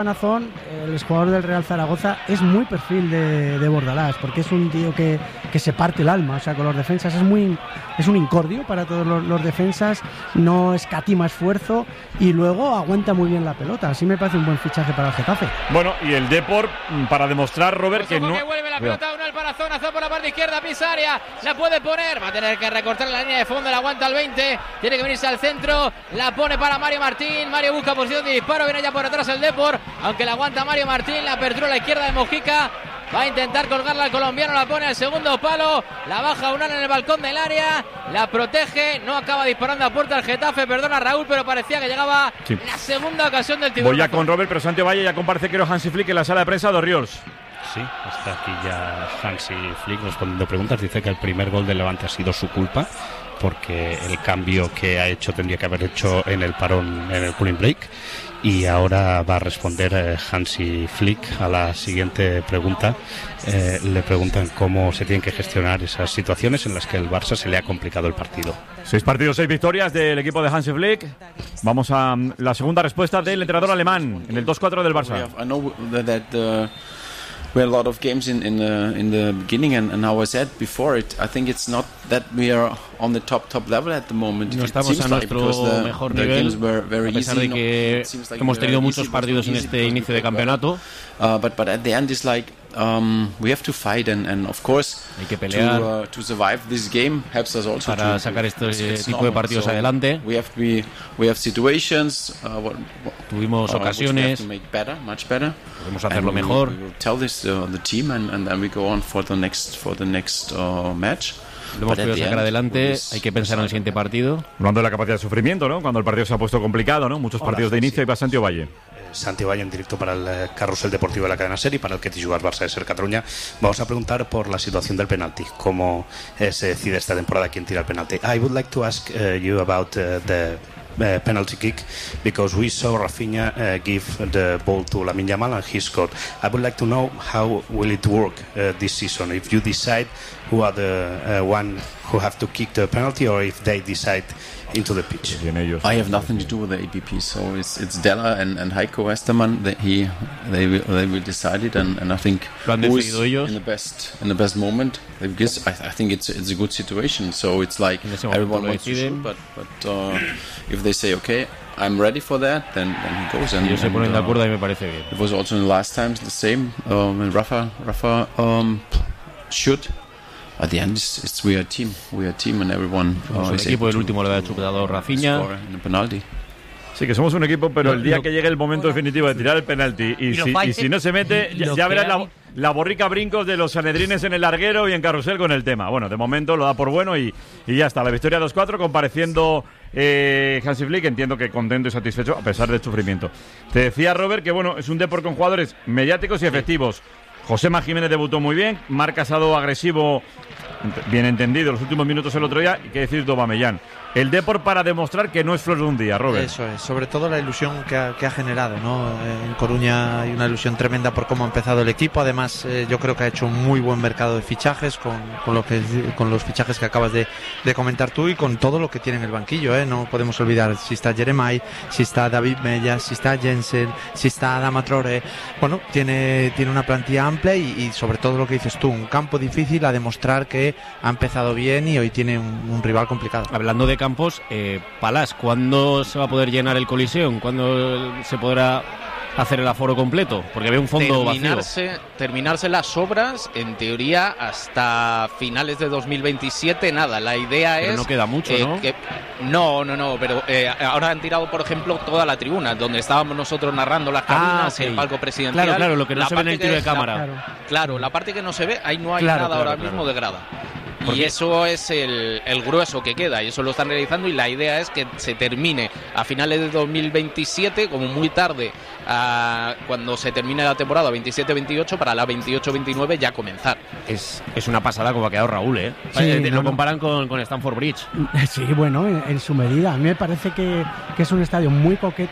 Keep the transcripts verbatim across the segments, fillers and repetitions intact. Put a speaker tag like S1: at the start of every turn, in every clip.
S1: Nazón, el jugador del Real Zaragoza, es muy perfil de, de Bordalás, porque es un tío que, que se parte el alma, o sea, con los defensas es muy es un incordio para todos los, los defensas, no escatima esfuerzo y luego aguanta muy bien la pelota. Así me parece un buen fichaje para el Getafe.
S2: Bueno, y el Depor, para demostrar, Robert,
S3: pues
S2: que no...
S3: que vuelve la pelota, uno el para zona, zona por la parte izquierda, pisa área, la puede poner, va a tener que recortar la línea de fondo, la aguanta al veinte, tiene que venirse al centro, la pone para Mario Martín, Mario busca posición de disparo, viene ya por atrás el Depor, aunque la aguanta Mario Martín, la apertura a la izquierda de Mojica, va a intentar colgarla al colombiano, la pone al segundo palo, la baja Unal en el balcón del área, la protege, no acaba disparando a puerta el Getafe, perdona Raúl, pero parecía que llegaba sí. la segunda ocasión del tiburón.
S2: Voy ya con Robert, pero Santiago Valle ya comparece creo Hansi Flick en la sala de prensa de Orriols.
S4: Sí, está aquí ya Hansi Flick respondiendo preguntas, dice que el primer gol del Levante ha sido su culpa, porque el cambio que ha hecho tendría que haber hecho en el parón, en el cooling break. Y ahora va a responder eh, Hansi Flick a la siguiente pregunta. Eh, le preguntan cómo se tienen que gestionar esas situaciones en las que el Barça se le ha complicado el partido.
S2: Seis partidos, seis victorias del equipo de Hansi Flick. Vamos a um, la segunda respuesta del entrenador alemán en el dos cuatro del Barça.
S5: We had a lot of games in in the in the beginning, and, and how I said before, it I think it's not that we are on the top top level at the moment.
S6: No estamos a nuestro like mejor nivel, a pesar de que like hemos tenido muchos partidos en este inicio de campeonato.
S5: Uh, but but at the end, it's like um, we have to fight, and, and of course,
S6: hay que pelear
S5: to, uh, to survive this game helps us also
S6: para
S5: to,
S6: sacar este
S5: it's,
S6: tipo de partidos
S5: so
S6: adelante.
S5: We have to be, we have situations. Uh, what, what,
S6: Tuvimos
S5: uh,
S6: ocasiones.
S5: To make better, much better.
S6: Podemos hacerlo mejor.
S5: We, we will tell this uh, the team, and, and then we go on for the next for the next uh, match.
S6: Lo hemos podido sacar adelante, hay que pensar en el siguiente partido.
S2: Hablando de la capacidad de sufrimiento, ¿no? Cuando el partido se ha puesto complicado, ¿no? Muchos
S4: Hola,
S2: partidos de inicio, sí. Y va Santiago Valle.
S4: Santi Valle en directo para el eh, Carrusel Deportivo de la cadena SER y para el que te jugar Barça de Ser Cataluña. Vamos a preguntar por la situación del penalti, cómo eh, se decide esta temporada quién tira el penalti. I would like to ask uh, you about uh, the Uh, penalty kick, because we saw Rafinha uh, give the ball to Lamine Yamal and he scored. I would like to know how will it work uh, this season, if you decide who are the uh, one who have to kick the penalty or if they decide into the pitch.
S5: I have nothing to do with the A B P, so it's it's Della and, and Heiko Westermann that he they will they will decide it, and, and I think who is in the best in the best moment, because I, I think it's it's a good situation, so it's like everyone wants to shoot, but but uh, if they say okay, I'm ready for that, then, then he goes. And
S6: ellos se ponen de acuerdo y me parece bien.
S5: It was also in the last times the same. Um, when Rafa Rafa um, shoot. At the end, it's, it's we are a team, we are a team, and everyone.
S6: Uh, el equipo del último le da el chupetador Rafinha.
S2: Sí, que somos un equipo, pero el día lo, que llegue el momento definitivo de tirar el penalti y, y, si, y si no se mete, ya, ya verás la, la borrica brincos de los sanedrines en el larguero y en carrusel con el tema. Bueno, de momento lo da por bueno y, y ya está. La victoria dos cuatro, compareciendo eh, Hansi Flick, entiendo que contento y satisfecho a pesar del sufrimiento. Te decía, Robert, que bueno, es un deporte con jugadores mediáticos y efectivos. Joséma Jiménez debutó muy bien, Marc Casado agresivo, bien entendido, los últimos minutos el otro día, y qué decir de Aubameyang. El Depor para demostrar que no es flor de un día, Robert.
S7: Eso es, sobre todo la ilusión que ha, que ha generado, ¿no? En Coruña hay una ilusión tremenda por cómo ha empezado el equipo. Además, eh, yo creo que ha hecho un muy buen mercado de fichajes con, con, lo que, con los fichajes que acabas de, de comentar tú y con todo lo que tiene en el banquillo, ¿eh? No podemos olvidar si está Jeremai, si está David Mella, si está Jensen, si está Adama Traoré. Bueno, tiene, tiene una plantilla amplia y, y sobre todo lo que dices tú, un campo difícil a demostrar que ha empezado bien y hoy tiene un, un rival complicado.
S6: Hablando de campos, eh, Palás, ¿cuándo se va a poder llenar el Coliseum? ¿Cuándo se podrá hacer el aforo completo? Porque veo un fondo
S3: terminarse,
S6: vacío.
S3: Terminarse las obras, en teoría, hasta finales de dos mil veintisiete, nada. La idea
S6: pero
S3: es...
S6: no queda mucho,
S3: eh,
S6: ¿no?
S3: Que, no, no, no, pero eh, ahora han tirado, por ejemplo, toda la tribuna, donde estábamos nosotros narrando las cabinas, ah, okay. El palco presidencial.
S6: Claro, claro, lo que no
S3: la
S6: se ve en el tiro de cámara.
S3: La, claro. claro, la parte que no se ve, ahí no hay
S6: claro,
S3: nada
S6: claro,
S3: ahora
S6: claro.
S3: mismo de grada. Y eso es el, el grueso que queda, y eso lo están realizando, y la idea es que se termine a finales de dos mil veintisiete, como muy tarde, a, cuando se termine la temporada veintisiete veintiocho, para la veintiocho veintinueve ya comenzar.
S6: Es, es una pasada como ha quedado Raúl, ¿eh?
S1: Sí,
S6: eh lo
S1: no,
S6: comparan con, con Stamford Bridge.
S1: Sí, bueno, en, en su medida. A mí me parece que, que es un estadio muy coqueto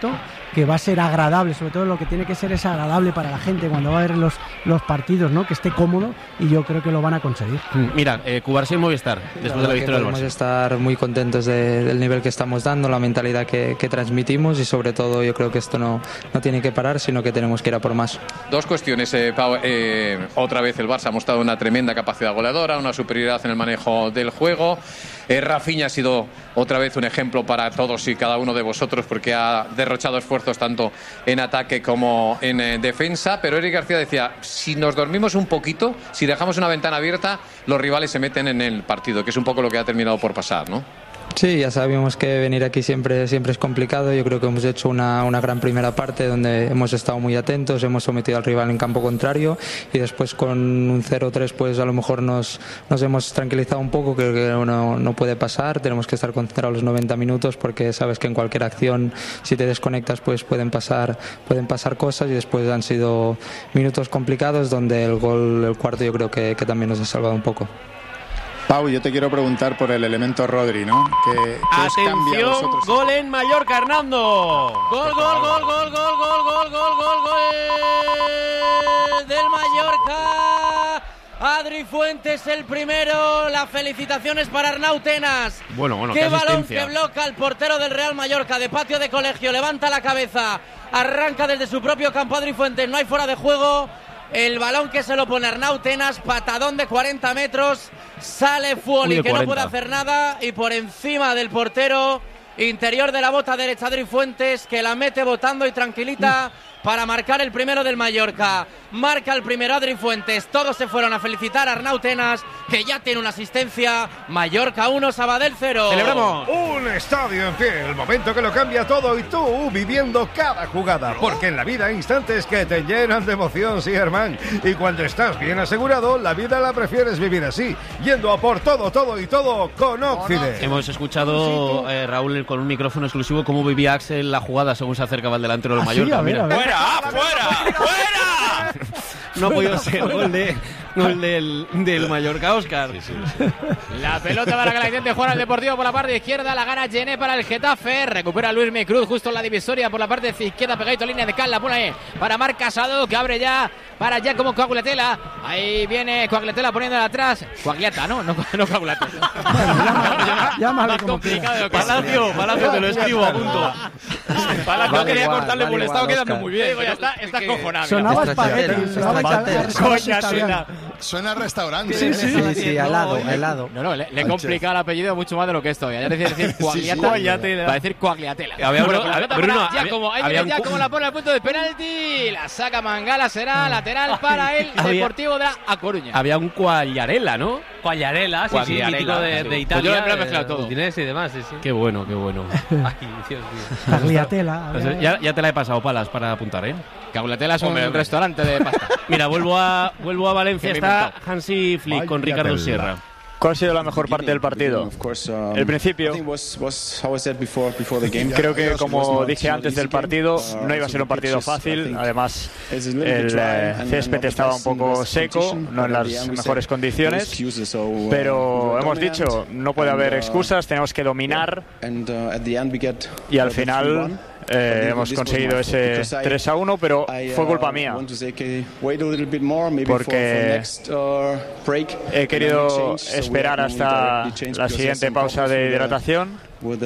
S1: que va a ser agradable, sobre todo lo que tiene que ser es agradable para la gente cuando va a ver los, los partidos, ¿no? Que esté cómodo, y yo creo que lo van a conseguir.
S6: Mira, eh, Cubarsí en Movistar, después de la victoria del Barça.
S8: Podemos estar muy contentos de, del nivel que estamos dando, la mentalidad que, que transmitimos, y sobre todo yo creo que esto no, no tiene que parar, sino que tenemos que ir a por más.
S9: Dos cuestiones, eh, Pau, eh, otra vez el Barça ha mostrado una tremenda capacidad goleadora, una superioridad en el manejo del juego. Eh, Rafinha ha sido otra vez un ejemplo para todos y cada uno de vosotros, porque ha derrochado esfuerzos tanto en ataque como en eh, defensa. Pero Eric García decía, si nos dormimos un poquito, si dejamos una ventana abierta, los rivales se meten en el partido, que es un poco lo que ha terminado por pasar, ¿no?
S8: Sí, ya sabíamos que venir aquí siempre, siempre es complicado. Yo creo que hemos hecho una, una gran primera parte donde hemos estado muy atentos, hemos sometido al rival en campo contrario, y después con un cero tres pues a lo mejor nos, nos hemos tranquilizado un poco. Creo que no, no puede pasar, tenemos que estar concentrados los noventa minutos, porque sabes que en cualquier acción, si te desconectas, pues pueden pasar, pueden pasar cosas, y después han sido minutos complicados donde el gol, el cuarto, yo creo que, que también nos ha salvado un poco.
S10: Pau, yo te quiero preguntar por el elemento Rodri, ¿no? ¿Qué, qué os cambia a vosotros?
S6: Gol en Mallorca, Hernando.
S3: Gol, gol, gol, gol, gol, gol, gol, gol, gol, gol del Mallorca. Adri Fuentes el primero. Las felicitaciones para Arnau Tenas.
S6: Bueno, bueno,
S3: qué,
S6: qué
S3: balón que bloca el portero del Real Mallorca, de patio de colegio. Levanta la cabeza, arranca desde su propio campo Adri Fuentes. No hay fuera de juego. El balón que se lo pone Arnau Tenas, patadón de cuarenta metros, sale Fuoli, que no puede hacer nada, y por encima del portero, interior de la bota derecha Adri Fuentes, que la mete botando y tranquilita para marcar el primero del Mallorca. Marca el primero Adri Fuentes. Todos se fueron a felicitar a Arnau Tenas, que ya tiene una asistencia. Mallorca uno, Sabadell cero.
S6: ¡Celebramos!
S11: Un estadio en pie, el momento que lo cambia todo, y tú viviendo cada jugada. Porque en la vida hay instantes que te llenan de emoción, sí, Germán. Y cuando estás bien asegurado, la vida la prefieres vivir así, yendo a por todo, todo y todo con Occident.
S6: Hemos escuchado, eh, Raúl, con un micrófono exclusivo, cómo vivía Axel la jugada según se acercaba el delantero del Mallorca.
S1: Sí, a ver, a ver.
S9: ¡Fuera! ¡Fuera! ¡Fuera!
S6: No ha podido ser gol, de, gol del, del Mallorca, Óscar.
S2: Sí, sí, sí.
S3: La pelota para que la intente jugar al Deportivo por la parte izquierda. La gana Gené para el Getafe. Recupera Luis Micruz justo en la divisoria por la parte izquierda, pegadito a línea de cal. La pone ahí para Marc Casado, que abre ya para ya como Coagliatella. Ahí viene Coagliatella poniéndola atrás. Coagliata, ¿no? No, no Coagliatella.
S1: Llámalo
S3: Más
S1: como
S3: complicado que
S6: Palacio, Palacio, te lo escribo, a punto.
S3: Palacio,
S8: Vale,
S3: quería
S8: igual,
S3: cortarle
S8: vale,
S3: porque estaba
S8: igual,
S3: quedando
S8: Oscar.
S3: muy bien. Digo, ya está, está cojonado.
S1: Sonaba
S8: Esta
S1: espagueti,
S8: chuleta,
S1: sonaba
S8: esta
S1: italiano,
S8: chuleta.
S1: italiano.
S10: Suena a restaurante.
S1: Sí, sí,
S8: Sí, sí, al lado, al lado.
S3: No, no, le, le he complicado el apellido mucho más de lo que esto. Ya decir, decir Coagliatella, para decir Coagliatella.
S6: Había
S3: Bueno,
S6: uno-
S3: la pelota
S6: Bruno,
S3: para
S6: había-
S3: Giacomo. Ahí
S6: había
S3: viene
S6: un-
S3: Giacomo, la pone al punto de penalti. La saca Mangala, será lateral para el
S6: Había-
S3: Deportivo de la A Coruña.
S6: Había un Quagliarella, ¿no?
S12: Quagliarella, sí, sí,
S6: Quagliarella,
S12: mítico de,
S6: sí.
S12: de
S6: Pues
S12: Italia.
S3: yo lo he mezclado
S12: de
S3: todo.
S12: Udinese y demás, sí, sí.
S6: Qué bueno, qué bueno.
S12: Ay, Dios mío.
S1: Tagliatella.
S6: Pues, eh, ya, ya te la he pasado, Palas, para apuntar, ¿eh?
S3: Coagliatella es un
S6: Hombre, hombre.
S3: restaurante de pasta.
S6: Mira, vuelvo a, vuelvo a Valencia.
S3: Que me he
S6: Está
S3: inventado.
S6: Hansi Flick con Ricardo Sierra.
S13: ¿Cuál ha sido la mejor parte del partido? El principio. Creo que, como dije antes del partido, no iba a ser un partido fácil. Además, el eh, césped estaba un poco seco, no en las mejores condiciones. Pero hemos dicho, no puede haber excusas, tenemos que dominar. Y al final eh, hemos conseguido ese tres a uno, pero fue culpa mía. Porque he querido esperar hasta la siguiente pausa de hidratación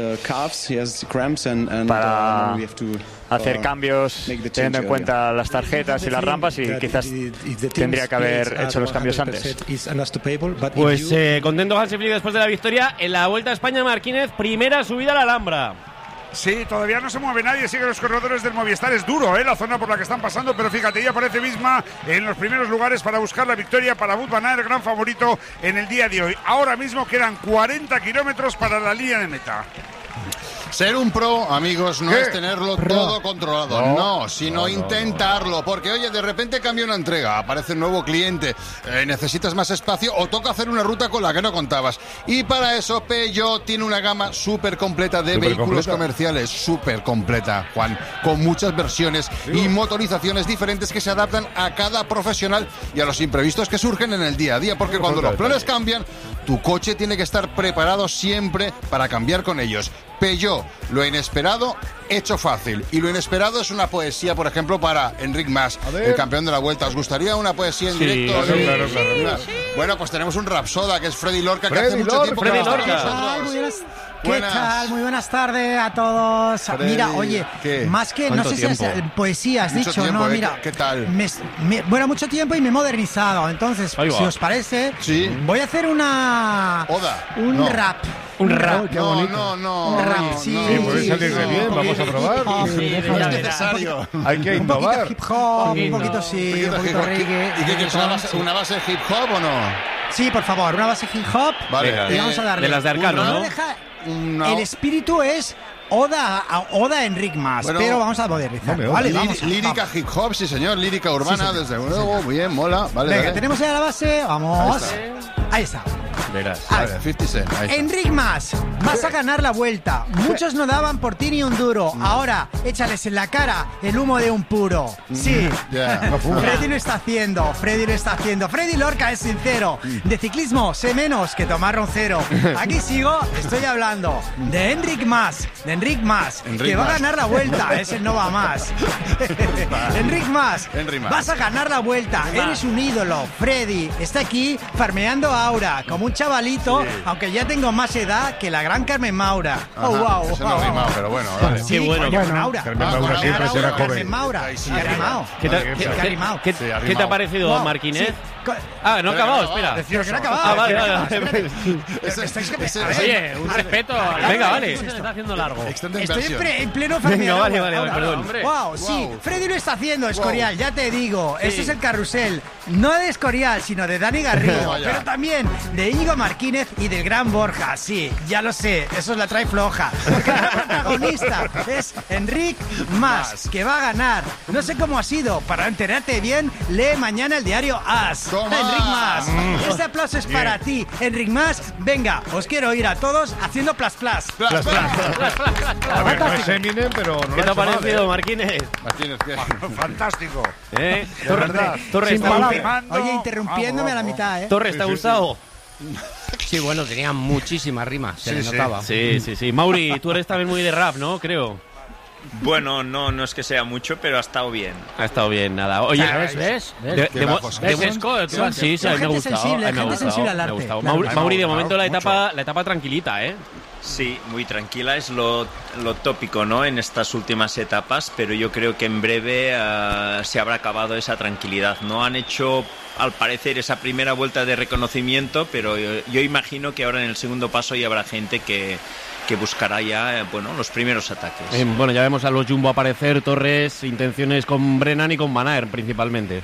S13: para hacer cambios teniendo en cuenta las tarjetas y las rampas, y quizás tendría que haber hecho los cambios antes.
S6: Pues eh, contento Hansi Flick después de la victoria en la Vuelta a España. Marquínez, primera subida a la Alhambra.
S14: Sí, todavía no se mueve nadie, siguen los corredores del Movistar, es duro ¿eh? la zona por la que están pasando, pero fíjate, ya aparece Visma en los primeros lugares para buscar la victoria para Wout van Aert, el gran favorito en el día de hoy. Ahora mismo quedan cuarenta kilómetros para la línea de meta.
S10: Ser un pro, amigos, no
S14: ¿Qué?
S10: es tenerlo
S14: Pro.
S10: todo controlado,
S14: No,
S10: no, sino
S14: no, no,
S10: intentarlo, porque oye, de repente cambia una entrega, aparece un nuevo cliente, eh, necesitas más espacio o toca hacer una ruta con la que no contabas. Y para eso Peugeot tiene una gama súper completa de
S14: Súper
S10: vehículos
S14: completa.
S10: comerciales, súper completa, Juan, con muchas versiones y motorizaciones diferentes que se adaptan a cada profesional y a los imprevistos que surgen en el día a día, porque cuando los planes cambian, tu coche tiene que estar preparado siempre para cambiar con ellos. Peugeot, lo inesperado hecho fácil. Y lo inesperado es una poesía, por ejemplo, para Enric Mas, el campeón de la Vuelta. ¿Os gustaría una poesía en
S14: sí,
S10: directo?
S14: Claro, sí, claro, claro, claro.
S10: Bueno, pues tenemos un rapsoda que es Freddy Lorca,
S14: Freddy
S10: que hace mucho
S14: Lorca,
S10: tiempo
S14: Freddy
S10: que no está
S14: Lorca.
S10: con nosotros.
S15: Muy buenas. ¿Qué
S10: Buenas.
S15: tal? Muy buenas tardes a todos.
S10: Freddy,
S15: mira, oye,
S10: ¿qué?
S15: más que, no sé
S10: tiempo?
S15: si es eh, poesía, has
S10: Mucho
S15: dicho,
S10: tiempo,
S15: no,
S10: ¿eh?
S15: mira.
S10: ¿Qué, qué tal?
S15: Me, me- bueno, mucho tiempo y me he modernizado. Entonces, si os parece,
S10: sí.
S15: voy a hacer una.
S10: Oda.
S15: Un
S10: No.
S15: rap.
S10: Un rap.
S15: qué
S10: No,
S15: bonito.
S10: no, no.
S15: Un rap,
S10: no,
S15: sí.
S10: no.
S14: Sí, puede
S15: sí,
S14: salir
S15: sí,
S14: de bien,
S15: un
S14: vamos a
S15: poquito
S14: probar.
S15: hip hop,
S10: Sí,
S15: sí,
S10: no es necesario.
S14: Hay que
S15: Un poquito
S14: innovar.
S15: hip hop, un
S3: Poquito.
S15: poquito sí,
S10: Un
S15: un
S10: poquito
S15: poquito
S10: hip hop.
S15: reggae.
S10: ¿Y qué quieres? ¿Una base, ¿Una base hip hop o no?
S15: Sí, por favor, una base hip hop.
S10: Vale.
S15: Y vamos a darle.
S6: De las de Arcano,
S15: No
S6: ¿no?
S15: deja-
S10: No.
S15: El espíritu es Oda a Oda a Enric Mas,
S10: Bueno,
S15: pero vamos a modernizar.
S10: No,
S15: Vale,
S10: Lí-
S15: vamos.
S10: lírica hip hop, sí señor, lírica urbana,
S15: Sí,
S10: desde luego, muy bien, mola, vale,
S15: Venga,
S10: vale.
S15: tenemos ya la base, vamos.
S10: Ahí
S15: Ahí está.
S6: Verás.
S15: Ahí
S10: Vale, cincuenta Cent, ahí está.
S15: Enric Mas, vas a ganar la vuelta. Muchos no daban por ti ni un duro. Ahora, échales en la cara el humo de un puro. Sí.
S10: Ya, no fuma.
S15: Freddy lo está haciendo, Freddy lo está haciendo. Freddy Lorca es sincero. De ciclismo sé menos que tomar roncero. Aquí sigo, estoy hablando de Enric Mas, de Enric Mas,
S10: Enric
S15: que va a
S10: Mas.
S15: ganar la vuelta. Ese no va más. Enric Mas,
S10: Enric Mas.
S15: vas a ganar la vuelta. Eres un ídolo. Freddy está aquí farmeando aura, como un chavalito, aunque ya tengo más edad que la gran Carmen Maura.
S10: Ajá,
S15: Oh, wow.
S10: eso no ha
S15: wow.
S10: rimado, pero bueno, vale.
S15: Sí,
S6: Qué bueno.
S15: coño,
S1: Bueno.
S15: Maura.
S14: Carmen
S10: Ah,
S14: Maura
S10: Maura,
S14: siempre será
S15: Carmen
S14: joven.
S15: Maura.
S10: Ahí sí,
S15: Sí, ha rimado.
S6: ¿Qué te,
S10: Vale,
S6: qué-
S15: que ha
S6: qué-
S15: rimado.
S6: qué-
S10: Sí, ha
S6: qué te ha
S10: rimado.
S6: parecido,
S15: Wow,
S6: Marquinez?
S15: sí. Co-
S6: Ah, no ha acabado,
S10: Pero,
S6: espera.
S15: Pero que no ha acabado.
S6: Ah, vale,
S15: que no ha
S6: vale,
S15: acabado,
S6: vale.
S15: espérate.
S10: Ese-
S15: Estáis que-
S10: ese-
S15: a ver,
S3: Oye, un respeto.
S6: Venga, vale.
S3: Se está haciendo largo.
S10: Extended
S15: Estoy en,
S10: version.
S15: pre- en pleno
S6: Venga,
S15: farmeado.
S6: vale, vale,
S15: Ahora,
S6: perdón.
S3: hombre.
S15: Wow, sí,
S10: Wow.
S15: Freddy lo está haciendo, Escorial, ya te digo. Ese es el carrusel, no de Escorial, sino de Dani Garrido,
S10: Vaya.
S15: pero también de Íñigo Martínez y del gran Borja. Sí, ya lo sé, eso es la trae floja. Porque el protagonista es Enric Mas, que va a ganar. No sé cómo ha sido, para enterarte bien, lee mañana el diario As.
S10: Toma.
S15: Enric Mas, este aplauso es para ti, Enric Mas. Venga, os quiero oír a todos haciendo plas plas.
S10: Plas, plas.
S14: A ver, no es Eminem, pero no
S6: ¿Qué
S14: lo
S6: te
S14: ha
S6: ha
S14: hecho mal,
S6: parecido,
S14: ¿eh?
S6: Marquínez?
S10: Martínez, ¿qué?
S14: Fantástico.
S6: ¿Eh?
S14: De
S6: Torres,
S14: verdad.
S6: Torres,
S1: Sin
S6: ¿te ha
S1: palabras.
S6: gustado?
S15: Oye, interrumpiéndome a la mitad, ¿eh?
S6: Torres, ¿te ha gustado?
S3: Sí, bueno, tenía muchísimas rimas, se
S14: Sí,
S3: le
S14: sí.
S3: notaba.
S6: Sí, sí, sí. Mauri, tú eres también muy de rap, ¿no? Creo.
S16: Bueno, no, no es que sea mucho, pero ha estado bien.
S6: Ha estado bien, nada. Oye,
S3: ¿Ves? ¿Ves? ¿Ves?
S6: de-
S10: Qué
S6: de mo-
S10: bajos
S6: de
S10: son.
S6: mo-
S3: Scott,
S6: Sí,
S3: son-
S6: sí, sí, a mí me ha
S15: gente
S6: gustado.
S15: sensible,
S6: a mí me ha
S15: gente
S6: gustado,
S15: sensible al
S6: me ha
S15: arte,
S6: gustado.
S15: claro.
S6: Mauri,
S14: Me ha
S6: Mauri, de
S14: gustado
S6: momento la
S14: mucho.
S6: etapa, la etapa tranquilita, ¿eh?
S16: Sí, muy tranquila, es lo, lo tópico, ¿no? En estas últimas etapas, pero yo creo que en breve eh, se habrá acabado esa tranquilidad. No han hecho, al parecer, esa primera vuelta de reconocimiento, pero yo, yo imagino que ahora en el segundo paso ya habrá gente que, que buscará ya, eh, bueno, los primeros ataques.
S6: Eh, bueno, ya vemos a los Jumbo aparecer, Torres, intenciones con Brennan y con Van Aert principalmente.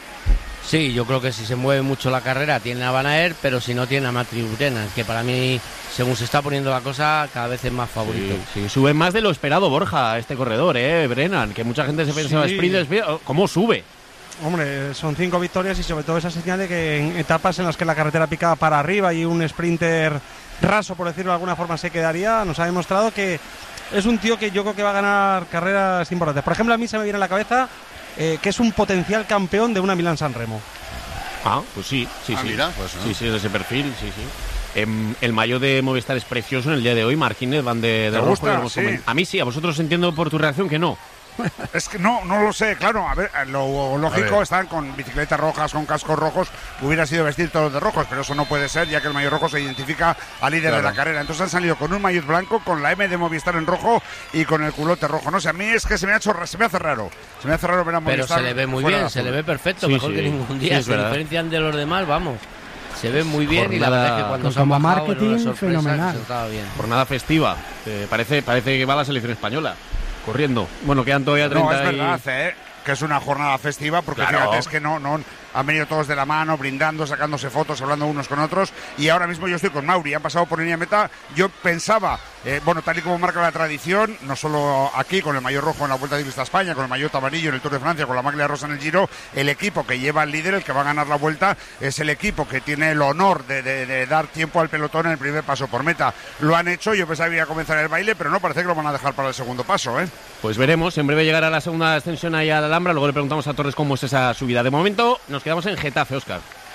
S3: Sí, yo creo que si se mueve mucho la carrera tiene a Van Aert, pero si no tiene a Matthew Brennan, que para mí, según se está poniendo la cosa, cada vez es más favorito.
S6: Sí, sí, sube más de lo esperado Borja, este corredor, ¿eh? Brennan, que mucha gente se pensaba
S1: Sí.
S6: sprint, sprint, ¿cómo sube?
S1: Hombre, son cinco victorias y sobre todo esa señal de que en etapas en las que la carretera picaba para arriba y un sprinter raso, por decirlo de alguna forma, se quedaría, nos ha demostrado que es un tío que yo creo que va a ganar carreras importantes. Por ejemplo, a mí se me viene a la cabeza eh, que es un potencial campeón de una Milán-San Remo.
S6: Ah, pues sí, sí,
S10: Ah,
S6: sí.
S10: mira, pues, ¿no?
S6: Sí, sí, es de ese perfil, sí, sí. Em, el maillot de Movistar es precioso en el día de hoy, Marquínez, van de, de
S14: ¿Te
S6: rojo,
S14: gusta?
S6: ya lo hemos
S14: Sí.
S6: comentado. A mí sí, a vosotros entiendo por tu reacción que no.
S14: Es que no, no lo sé, claro, a ver, lo
S10: A
S14: lógico
S10: ver.
S14: están con bicicletas rojas, con cascos rojos, hubiera sido vestir todos de rojos, pero eso no puede ser, ya que el maillot rojo se identifica al líder
S10: Claro.
S14: de la carrera. Entonces han salido con un maillot blanco, con la M de Movistar en rojo y con el culote rojo. No sé, a mí es que se me ha hecho, se me hace raro, se me hace raro ver a
S3: Pero
S14: Movistar
S3: se le ve muy
S14: fuera
S3: bien,
S14: de
S3: se
S14: azul.
S3: le ve perfecto,
S6: Sí,
S3: mejor
S6: sí.
S3: que ningún
S6: Sí,
S3: día.
S6: es
S3: se
S6: verdad.
S3: diferencian de los demás, vamos. Se ve muy bien y la
S6: Jornada-
S3: verdad es que cuando se
S1: como
S3: han bajado era
S1: marketing,
S3: una sorpresa que
S1: fenomenal.
S3: se notaba bien.
S6: Jornada festiva. Eh, parece, parece que va la selección española. Corriendo. Bueno, quedan todavía treinta
S14: No, es
S6: y-
S14: verdad, ¿eh? Que es una jornada festiva, porque
S6: Claro.
S14: fíjate, es que no, no han venido todos de la mano, brindando, sacándose fotos, hablando unos con otros, y ahora mismo yo estoy con Mauri, han pasado por línea meta, yo pensaba, eh, bueno, tal y como marca la tradición, no solo aquí con el maillot rojo en la Vuelta Ciclista a España, con el maillot amarillo en el Tour de Francia, con la maglia rosa en el Giro, el equipo que lleva el líder, el que va a ganar la Vuelta, es el equipo que tiene el honor de, de- de dar tiempo al pelotón en el primer paso por meta. Lo han hecho, yo pensaba que iba a comenzar el baile, pero no, parece que lo van a dejar para el segundo paso, ¿eh?
S6: Pues veremos, en breve llegará la segunda ascensión ahí a la Alhambra, luego le preguntamos a Torres cómo es esa subida. De momento nos quedamos en Getafe, Óscar.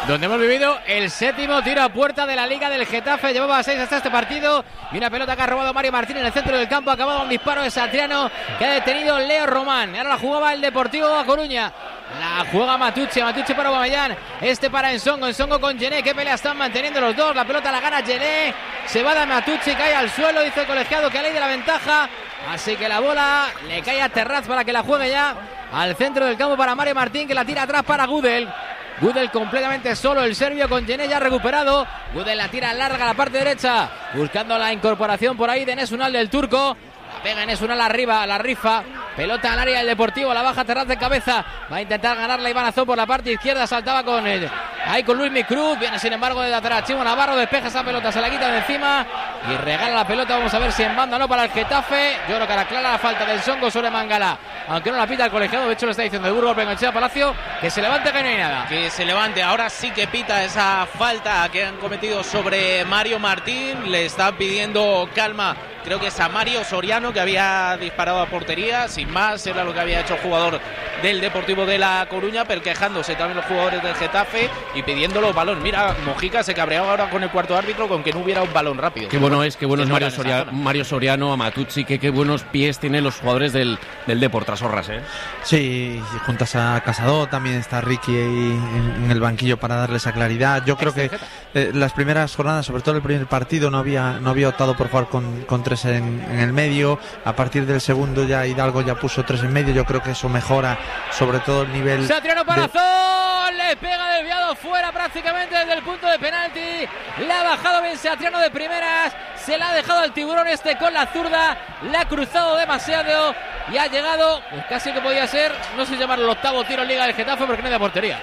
S3: donde hemos vivido el séptimo tiro a puerta de la Liga del Getafe. Llevaba seis hasta este partido y una pelota que ha robado Mario Martín en el centro del campo. Ha acabado un disparo de Satriano que ha detenido Leo Román. Ahora la jugaba el Deportivo A Coruña. La juega Matucci, Matucci para Aubameyang, este para Ensongo, Ensongo con Gené. Qué pelea están manteniendo los dos. La pelota la gana Gené, se va de Matucci, cae al suelo. Dice el colegiado que a ley de la ventaja, así que la bola le cae a Terraz para que la juegue ya al centro del campo para Mario Martín, que la tira atrás para Gudel. Gudel completamente solo, el serbio con Gené ya recuperado. Gudel la tira larga a la parte derecha, buscando la incorporación por ahí de Enes Unal del turco. La pega Enes Unal arriba, la rifa. Pelota al área del Deportivo, la baja Terraz de cabeza. Va a intentar ganarla Iván Azón por la parte izquierda. Saltaba con él. Ahí con Luis Micruz. Viene sin embargo de atrás Chimo Navarro. Despeja esa pelota, se la quita de encima y regala la pelota. Vamos a ver si en banda o no para el Getafe. Yo creo que era clara la falta del Songo sobre Mangala, aunque no la pita el colegiado. De hecho le está diciendo de Burgos Bengochea Palacio que se levante, que no hay nada.
S17: Que se levante. Ahora sí que pita esa falta que han cometido sobre Mario Martín. Le están pidiendo calma. Creo que es a Mario Soriano, que había disparado a portería. Sin más, era lo que había hecho el jugador del Deportivo de La Coruña, pero quejándose también los jugadores del Getafe y pidiéndolo balón. Mira, Mojica se cabreaba ahora con el cuarto árbitro con que no hubiera un balón rápido.
S6: Qué bueno es, qué bueno es Mario, Soria, Mario Soriano, a Matucci, que qué buenos pies tienen los jugadores del, del Depor Trasorras, ¿eh?
S7: Sí, juntas a Casado, también está Ricky ahí en, en el banquillo para darle esa claridad. Yo creo que eh, las primeras jornadas, sobre todo el primer partido, no había no había optado por jugar con, con tres en, en el medio. A partir del segundo ya Hidalgo ya puso tres en medio. Yo creo que eso mejora sobre todo el nivel.
S3: Satriano para
S7: de...
S3: Zol, le pega desviado fuera prácticamente desde el punto de penalti. Le ha bajado bien Satriano de primeras, se la ha dejado al tiburón este con la zurda, le ha cruzado demasiado y ha llegado, pues casi que podía ser, no sé llamarlo el octavo tiro en Liga del Getafe porque no hay de portería.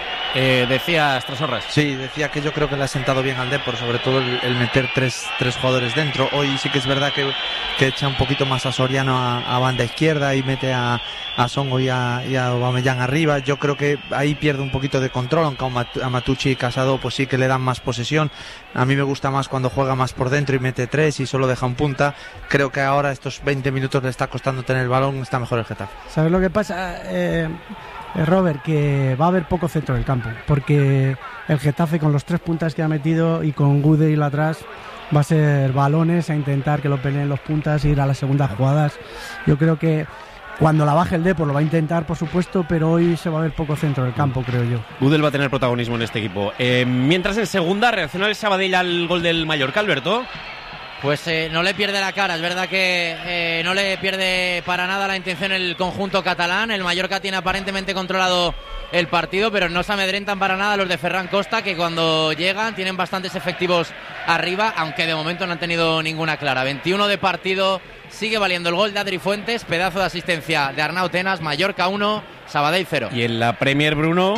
S6: Eh, decías Trasorras.
S7: Sí, decía que yo creo que le ha sentado bien al Depor, sobre todo el, el meter tres, tres jugadores dentro. Hoy sí que es verdad que, que echa un poquito más a Soriano a, a banda izquierda y mete a, a Songo y a, y a Aubameyang arriba. Yo creo que ahí pierde un poquito de control, aunque a Matucci y Casado pues sí que le dan más posesión. A mí me gusta más cuando juega más por dentro y mete tres y solo deja un punta. Creo que ahora estos veinte minutos le está costando tener el balón, está mejor el Getafe.
S1: ¿Sabes lo que pasa? Eh... Robert, que va a haber poco centro del campo, porque el Getafe con los tres puntas que ha metido y con Gudel atrás va a ser balones a intentar que lo peleen los puntas e ir a las segundas jugadas. Yo creo que cuando la baje el Depor lo va a intentar, por supuesto, pero hoy se va a ver poco centro del campo, creo yo.
S6: Gudel va a tener protagonismo en este equipo. Eh, mientras en segunda reacciona el Sabadell al gol del Mallorca, Alberto.
S15: Pues eh, no le pierde la cara, es verdad que eh, no le pierde para nada la intención el conjunto catalán. El Mallorca tiene aparentemente controlado el partido, pero no se amedrentan para nada los de Ferran Costa, que cuando llegan tienen bastantes efectivos arriba, aunque de momento no han tenido ninguna clara. veintiuno de partido, sigue valiendo el gol de Adri Fuentes, pedazo de asistencia de Arnau Tenas. Mallorca uno, Sabadell cero.
S6: Y en la Premier, Bruno,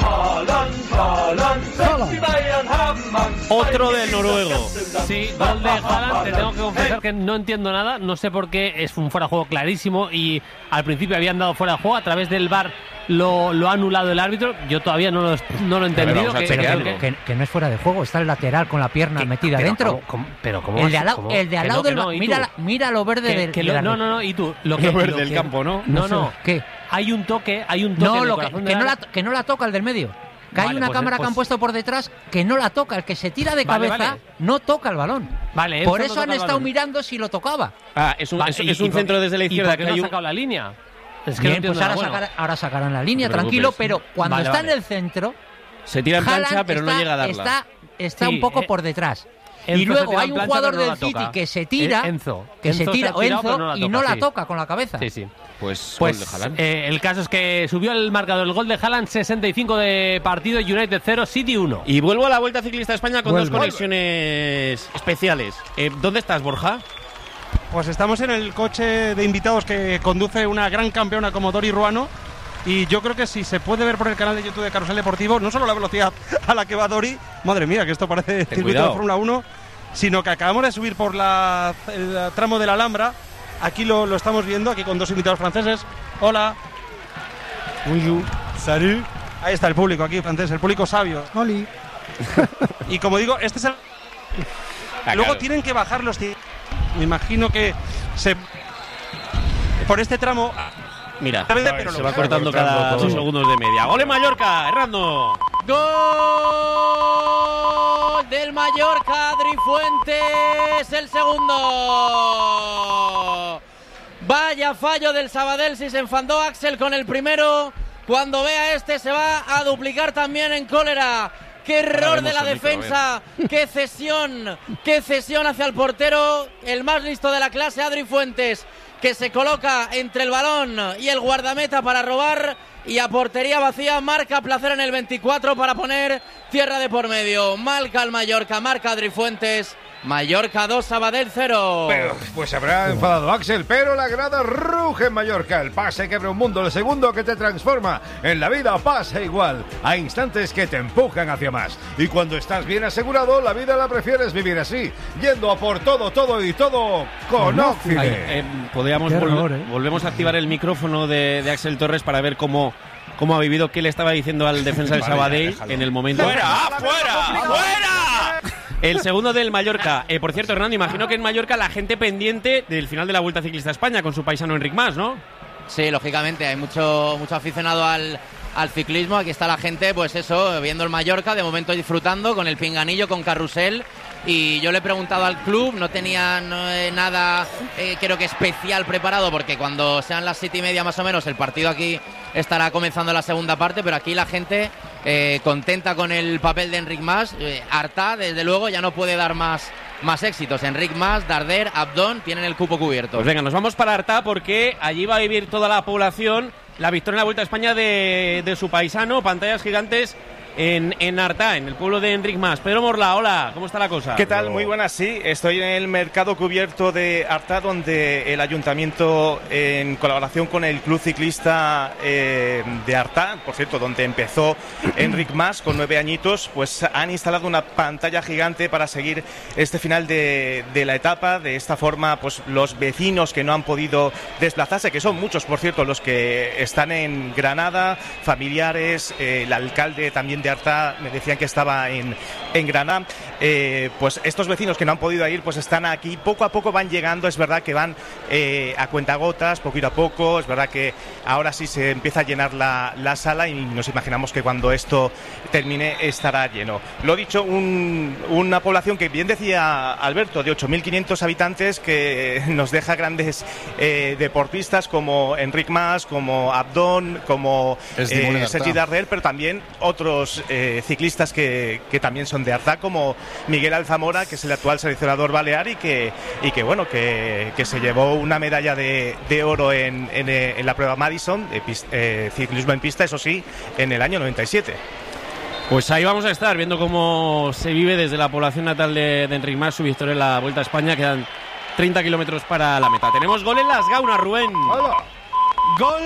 S6: otro del noruego.
S12: Sí, gol de Haaland. Te tengo que confesar que no entiendo nada, no sé por qué, es un fuera de juego clarísimo y al principio habían dado fuera de juego, a través del V A R lo, lo ha anulado el árbitro. Yo todavía no lo, no lo he entendido.
S18: Que, pero que, que, que no es fuera de juego, está el lateral con la pierna metida
S12: pero
S18: dentro.
S12: ¿cómo, cómo, pero ¿cómo
S18: el de
S12: es,
S18: al lado,
S12: cómo?
S18: el de al lado
S12: no,
S18: del
S12: no,
S18: mira, la, mira lo verde
S12: que,
S18: del,
S12: que lo,
S18: del
S12: no, no, no, y tú lo,
S6: lo
S12: que,
S6: verde
S12: lo
S6: del
S12: que,
S6: campo, ¿no?
S12: No, no,
S18: no. ¿Qué?
S12: Hay un toque, hay un toque
S18: no,
S12: en el
S18: lo que,
S12: corazón
S18: que,
S12: de
S18: no
S12: la...
S18: la, que no la toca el del medio. Que
S12: vale,
S18: hay una
S12: pues,
S18: cámara
S12: pues,
S18: que han puesto por detrás que no la toca, el que se tira de cabeza
S12: vale, vale.
S18: no toca el balón.
S12: Vale,
S18: por
S12: no
S18: eso han estado mirando si lo tocaba.
S6: Ah, es un,
S12: vale,
S6: es,
S12: y,
S6: es un
S12: y
S6: centro
S12: porque,
S6: desde la izquierda.
S12: ¿Y
S6: que
S12: no
S6: hay
S12: ha
S6: un...
S12: sacado la línea? Es que
S18: Bien,
S12: no
S18: pues ahora,
S12: bueno.
S18: sacar, ahora sacarán la línea,
S6: no
S18: tranquilo, pero cuando
S12: vale,
S18: está
S12: vale.
S18: en el centro
S6: se tira en
S18: Haaland
S6: plancha, pero
S18: está,
S6: no llega a darla.
S18: Está, está
S12: sí,
S18: un poco
S12: eh,
S18: por detrás.
S12: Enzo
S18: y luego hay un
S12: plancha,
S18: jugador
S12: no
S18: del
S12: la
S18: City
S12: toca.
S18: que se tira,
S12: eh, Enzo.
S18: que
S12: Enzo
S18: se tira,
S12: se tirado,
S18: Enzo,
S12: no
S18: y no la
S12: sí.
S18: toca con la cabeza.
S12: Sí, sí.
S6: Pues,
S12: pues
S6: gol de Haaland.
S12: Eh, el caso es que subió el marcador, el gol de Haaland, sesenta y cinco de partido, United cero, City uno.
S6: Y vuelvo a la Vuelta Ciclista a España con
S1: Vuelve.
S6: dos conexiones especiales. Eh, ¿Dónde estás, Borja?
S19: Pues estamos en el coche de invitados que conduce una gran campeona como Dori Ruano. Y yo creo que si se puede ver por el canal de YouTube de Carrusel Deportivo, no solo la velocidad a la que va Dori, madre mía, que esto parece circuito
S6: cuidado.
S19: de Fórmula uno, sino que acabamos de subir por la, el tramo de la Alhambra. Aquí lo, lo estamos viendo, aquí con dos invitados franceses. Hola. Bonjour. Salut. Ahí está el público aquí francés, el público sabio.
S1: Oli.
S19: Y como digo, este es el...
S6: Ah,
S19: Luego
S6: claro.
S19: tienen que bajar los... Me imagino que se... Por este tramo
S6: Mira, pero se va cortando cada dos segundos de media. ¡Gol en Mallorca, Hernando!
S3: ¡Gol del Mallorca, Adri Fuentes! El segundo. Vaya fallo del Sabadell, si se enfadó Axel con el primero. Cuando vea este se va a duplicar también en cólera. ¡Qué error de la defensa! ¡Qué cesión! ¡Qué cesión hacia el portero! El más listo de la clase, Adri Fuentes, que se coloca entre el balón y el guardameta para robar, y a portería vacía marca Placer en el veinticuatro para poner tierra de por medio. Marca el Mallorca, marca Adri Fuentes. Mallorca dos, Sabadell cero.
S14: Pero, pues habrá enfadado Axel, pero la grada ruge en Mallorca. El pase que abre un mundo, el segundo que te transforma. En la vida pasa igual. Hay instantes que te empujan hacia más. Y cuando estás bien asegurado, la vida la prefieres vivir así, yendo a por todo, todo y todo con Óxido.
S6: Eh, podríamos vol
S1: error, ¿eh?
S6: Volvemos a activar el micrófono de, de Axel Torres para ver cómo, cómo ha vivido, qué le estaba diciendo al defensa del Sabadell en el momento.
S16: ¡Fuera! ¡Fuera! ¡Fuera!
S6: El segundo del Mallorca. Eh, por cierto, Hernando, imagino que en Mallorca la gente pendiente del final de la Vuelta Ciclista a España con su paisano Enric Mas, ¿no?
S3: Sí, lógicamente, hay mucho, mucho aficionado al, al ciclismo. Aquí está la gente, pues eso, viendo el Mallorca, de momento disfrutando con el pinganillo, con carrusel. Y yo le he preguntado al club, no tenían eh, nada, eh, creo que especial preparado, porque cuando sean las siete y media más o menos, el partido aquí estará comenzando la segunda parte, pero aquí la gente eh, contenta con el papel de Enric Mas. Eh, Artà, desde luego, ya no puede dar más, más éxitos. Enric Mas, Darder, Abdón tienen el cupo cubierto.
S6: Pues venga, nos vamos para Artà, porque allí va a vivir toda la población la victoria en la Vuelta a España de, de su paisano. Pantallas gigantes en, en Artà, en el pueblo de Enric Mas. Pedro Morla, hola, ¿cómo está la cosa?
S20: ¿Qué tal? Muy buenas, sí. Estoy en el mercado cubierto de Artà, donde el ayuntamiento, en colaboración con el club ciclista eh, de Artà, por cierto, donde empezó Enric Mas con nueve añitos, pues han instalado una pantalla gigante para seguir este final de, de la etapa. De esta forma, pues los vecinos que no han podido desplazarse, que son muchos, por cierto, los que están en Granada, familiares, eh, el alcalde también de Artà me decían que estaba en, en Granada, eh, pues estos vecinos que no han podido ir pues están aquí, poco a poco van llegando. Es verdad que van eh, a cuentagotas, poquito a poco. Es verdad que ahora sí se empieza a llenar la, la sala, y nos imaginamos que cuando esto termine estará lleno. Lo dicho, un, una población que, bien decía Alberto, de ocho mil quinientos habitantes, que nos deja grandes eh, deportistas como Enric Mas, como Abdón, como eh, Sergi Darder, pero también otros eh, ciclistas que, que también son de Artà, como Miguel Alzamora, que es el actual seleccionador balear, y que, y que bueno, que, que se llevó una medalla de, de oro en, en, en la prueba Madison, de pist, eh, ciclismo en pista, eso sí, en el año noventa y siete.
S6: Pues ahí vamos a estar viendo cómo se vive desde la población natal de, de Enric Mas su victoria en la Vuelta a España. Quedan treinta kilómetros para la meta. Tenemos gol en las Gaunas, Rubén.
S14: ¡Hola!
S15: Gol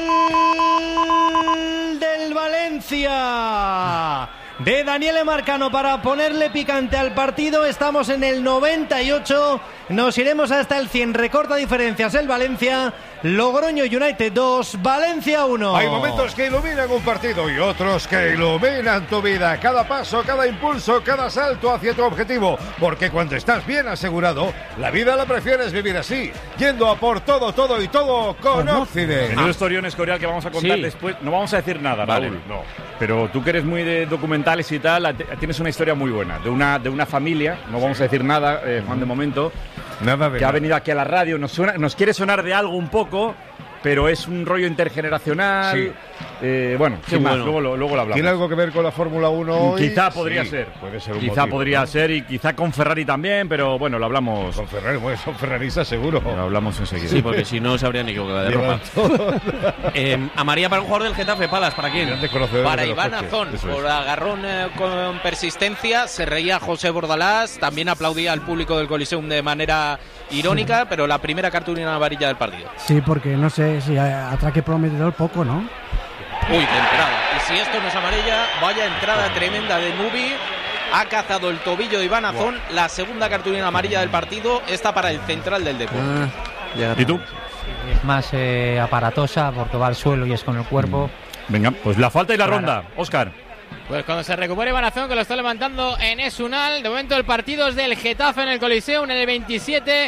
S15: del Valencia de Daniele Marcano para ponerle picante al partido. Estamos en el noventa y ocho, nos iremos hasta el cien. Recorta diferencias el Valencia. Logroño United dos, Valencia uno.
S14: Hay momentos que iluminan un partido y otros que iluminan tu vida. Cada paso, cada impulso, cada salto hacia tu objetivo. Porque cuando estás bien asegurado, la vida la prefieres vivir así, yendo a por todo, todo y todo con Óxido.
S2: Menudo historión escorial que vamos a contar
S6: Sí.
S2: después. No vamos a decir nada,
S6: Vale.
S2: Raúl. No. Pero tú que eres muy de documentales y tal, tienes una historia muy buena. De una, de una familia, no vamos a decir nada, eh, Juan, de momento.
S14: Nada de
S2: que ha
S14: nada.
S2: venido aquí a la radio, nos, suena, nos quiere sonar de algo un poco, pero es un rollo intergeneracional.
S14: Sí.
S2: Eh, bueno,
S6: Qué
S2: sin más,
S6: bueno.
S2: luego, lo- luego lo hablamos.
S14: ¿Tiene algo que ver con la Fórmula uno hoy?
S2: Quizá podría
S14: Sí,
S2: ser.
S14: Puede ser un
S2: Quizá
S14: motivo,
S2: podría
S14: ¿no?
S2: ser, y quizá con Ferrari también, pero bueno, lo hablamos.
S14: Con Ferrari, bueno, son ferraristas seguro.
S2: Lo hablamos enseguida.
S6: Sí, porque si no se habrían equivocado de
S14: Llevan
S6: ropa.
S14: todo.
S6: Eh, amarilla para un jugador del Getafe, Palas, ¿para quién?
S14: Grandes conocedores
S17: Para
S14: de los
S17: Iván
S14: coches.
S17: Azón,
S14: Eso es.
S17: por agarrón eh, con persistencia, se reía José Bordalás, también aplaudía al público del Coliseum de manera irónica, pero la primera cartulina amarilla del partido.
S1: Sí, porque no sé si atraque prometedor poco, ¿no?
S17: Uy, de entrada. Y si esto no es amarilla, vaya entrada tremenda de Nubi. Ha cazado el tobillo de Iván Azón. La segunda cartulina amarilla del partido está para el central del deporte.
S6: Ah,
S2: ¿Y tú?
S18: Es más eh, aparatosa porque va al suelo y es con el cuerpo.
S2: Venga, pues la falta y la
S18: Claro.
S2: ronda. Óscar.
S3: Pues cuando se recupere Iván Azón, que lo está levantando en Esunal. De momento el partido es del Getafe en el Coliseum en el veintisiete.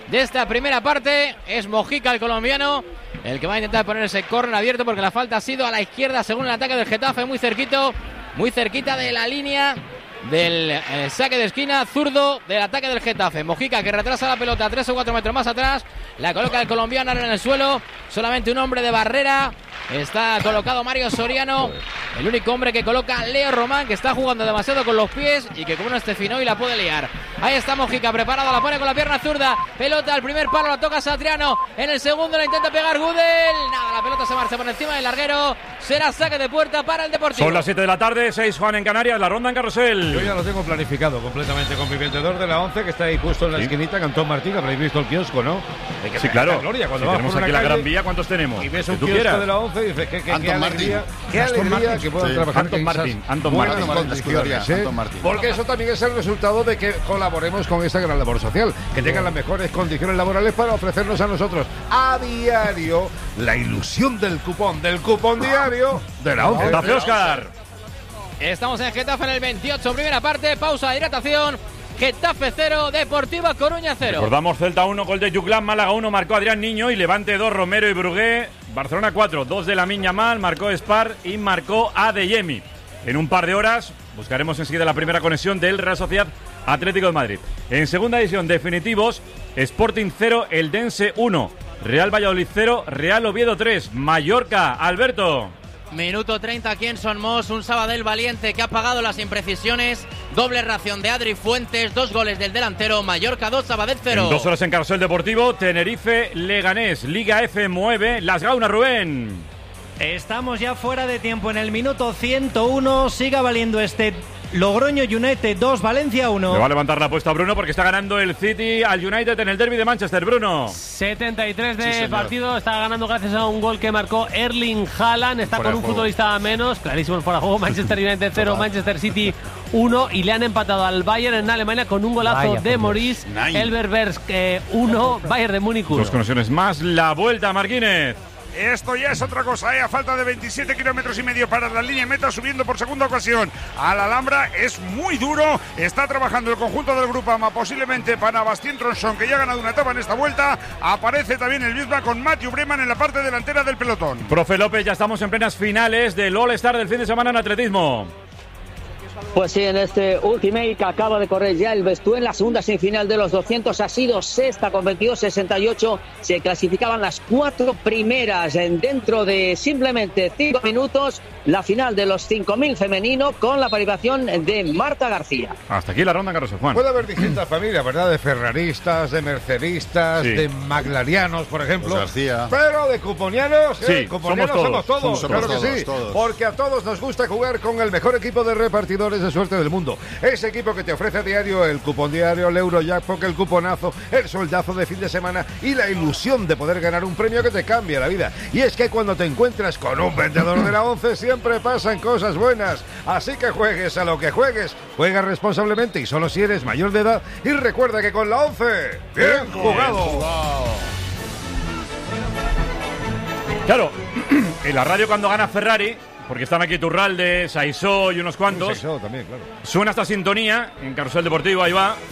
S3: de esta primera parte. Es Mojica, el colombiano, el que va a intentar poner ese córner abierto, porque la falta ha sido a la izquierda según el ataque del Getafe, muy cerquito, muy cerquita de la línea del eh, saque de esquina zurdo del ataque del Getafe. Mojica, que retrasa la pelota tres o cuatro metros más atrás, la coloca el colombiano ahora en el suelo, solamente un hombre de barrera. Está colocado Mario Soriano, el único hombre que coloca Leo Román, que está jugando demasiado con los pies y que como no esté fino y la puede liar. Ahí está Mojica, preparado, la pone con la pierna zurda, pelota al primer palo, la toca Satriano, en el segundo la intenta pegar Gudel, nada, la pelota se marcha por encima del larguero, será saque de puerta para el Deportivo.
S2: Son las siete de la tarde, seis Juan en Canarias, la ronda en carrusel.
S11: Yo ya lo tengo planificado completamente con mi vendedor de la once, que está ahí justo en la ¿Sí? esquinita, Cantón Martín, habréis visto el kiosco, ¿no?
S2: Hay que sí, claro, gloria, cuando si tenemos aquí la Gran Vía, ¿cuántos tenemos?
S11: Y ves un kiosco quieras. de la once y dices, ¿qué, qué, qué alegría, qué alegría que puedan sí. trabajar
S2: Anton Martín, Anton Martín,
S11: condiciones, ¿eh? Anton Martín. Porque eso también es el resultado de que colaboremos con esta gran labor social, que tengan las mejores condiciones laborales para ofrecernos a nosotros a diario la ilusión del cupón, del cupón diario de la once.
S2: Gracias, Oscar.
S3: Estamos en Getafe en el veintiocho, primera parte, pausa de hidratación. Getafe cero, Deportiva Coruña cero.
S2: Recordamos Celta uno, gol de Yuclán, Málaga uno, marcó Adrián Niño, y Levante dos, Romero y Brugué. Barcelona cuatro, dos de Lamine Mal, marcó Spar y marcó Adeyemi. En un par de horas buscaremos enseguida la primera conexión del Real Sociedad Atlético de Madrid. En segunda edición, definitivos, Sporting cero, Eldense uno, Real Valladolid cero, Real Oviedo tres, Mallorca. Alberto.
S17: Minuto treinta aquí en Son Mos, un Sabadell valiente que ha pagado las imprecisiones, doble ración de Adri Fuentes, dos goles del delantero, Mallorca dos, Sabadell cero.
S2: En dos horas en Carrusel Deportivo, Tenerife, Leganés, Liga F mueve, Las Gaunas, Rubén.
S21: Estamos ya fuera de tiempo en el minuto ciento uno, siga valiendo este Logroño United dos, Valencia uno.
S2: Le va a levantar la apuesta a Bruno porque está ganando el City al United en el derbi de Manchester. Bruno.
S12: setenta y tres de sí, partido, está ganando gracias a un gol que marcó Erling Haaland. Está fuera con un futbolista menos, clarísimo el fuera de juego. Manchester United cero, Manchester City uno, y le han empatado al Bayern en Alemania con un golazo Vaya, de Maurice Elberberg uno, Bayern de Múnich uno.
S2: Dos conexiones más, la vuelta, Marquínez.
S14: Esto ya es otra cosa, ¿eh? A falta de veintisiete kilómetros y medio para la línea de meta, subiendo por segunda ocasión a la Alhambra. Es muy duro, está trabajando el conjunto del Grupama, posiblemente para Bastien Tronson, que ya ha ganado una etapa en esta vuelta. Aparece también el Bisma con Matthew Breman en la parte delantera del pelotón.
S2: Profe López, ya estamos en plenas finales del All-Star del fin de semana en atletismo.
S22: Pues sí, en este Ultimate que acaba de correr ya el Bestué en la segunda semifinal de los doscientos, ha sido sexta con veintidós sesenta y ocho. Se clasificaban las cuatro primeras en dentro de simplemente cinco minutos. La final de los cinco mil femenino con la participación de Marta García.
S2: Hasta aquí la ronda, Carlos Juan.
S11: Puede haber distintas familias, ¿verdad? De ferraristas, de mercedistas, sí. de maglarianos, por ejemplo.
S10: Pues García.
S11: Pero de cuponianos,
S2: sí,
S11: ¿eh? Cuponianos somos todos, somos todos, somos claro todos, que sí. Todos. Porque a todos nos gusta jugar con el mejor equipo de repartidores de suerte del mundo. Ese equipo que te ofrece a diario el cupón diario, el Eurojackpot, el cuponazo, el soldazo de fin de semana y la ilusión de poder ganar un premio que te cambia la vida. Y es que cuando te encuentras con un vendedor de la once siempre pasan cosas buenas. Así que juegues a lo que juegues, juega responsablemente y solo si eres mayor de edad. Y recuerda que con la once, bien jugado. Bien jugado.
S2: Claro, en la radio cuando gana Ferrari, porque están aquí Turralde, Saisó y unos cuantos.
S11: Saisó también, claro.
S2: Suena esta sintonía en Carrusel Deportivo, ahí va.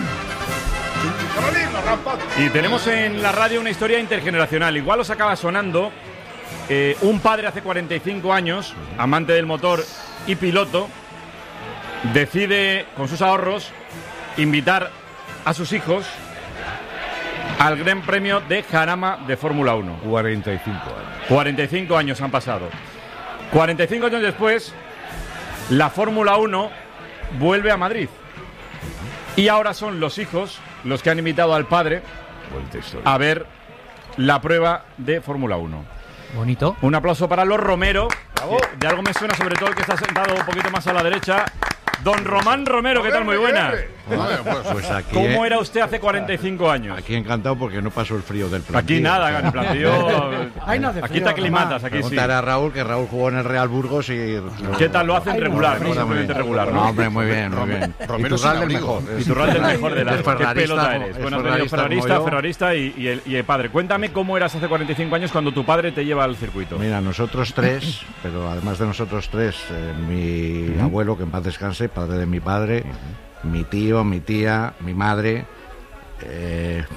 S2: Y tenemos en la radio una historia intergeneracional. Igual os acaba sonando eh, un padre hace cuarenta y cinco años, amante del motor y piloto, decide con sus ahorros invitar a sus hijos al Gran Premio de Jarama de Fórmula uno.
S11: cuarenta y cinco años.
S2: cuarenta y cinco años han pasado. cuarenta y cinco años después, la Fórmula uno vuelve a Madrid. Y ahora son los hijos los que han invitado al padre a ver la prueba de Fórmula uno.
S18: Bonito.
S2: Un aplauso para los Romero. De algo me suena, sobre todo el que está sentado un poquito más a la derecha. Don Román Romero, ¿qué tal? Muy buenas.
S23: Pues aquí,
S2: ¿Cómo era usted hace cuarenta y cinco años?
S23: Aquí encantado porque no pasó el frío del plantío.
S2: Aquí nada, en el plantío.
S1: Ay, no hace
S2: aquí
S1: frío,
S2: te aclimatas, aquí sí.
S23: Preguntar a Raúl, que Raúl jugó en el Real Burgos y...
S2: ¿Qué tal lo hacen? Ay, regular, no, simplemente regular, ¿no?
S23: No, hombre, muy bien, muy bien.
S10: Romero
S23: Iturralde del mejor.
S2: Iturralde del mejor de la... ¿Qué pelota eres? Bueno,
S23: ferrarista,
S2: ferrarista, ferrarista y, y, el, y el padre. Cuéntame cómo eras hace cuarenta y cinco años cuando tu padre te lleva al circuito.
S23: Mira, nosotros tres, pero además de nosotros tres, eh, mi uh-huh. abuelo, que en paz descanse, padre de mi padre, uh-huh. mi tío, mi tía, mi madre, eh,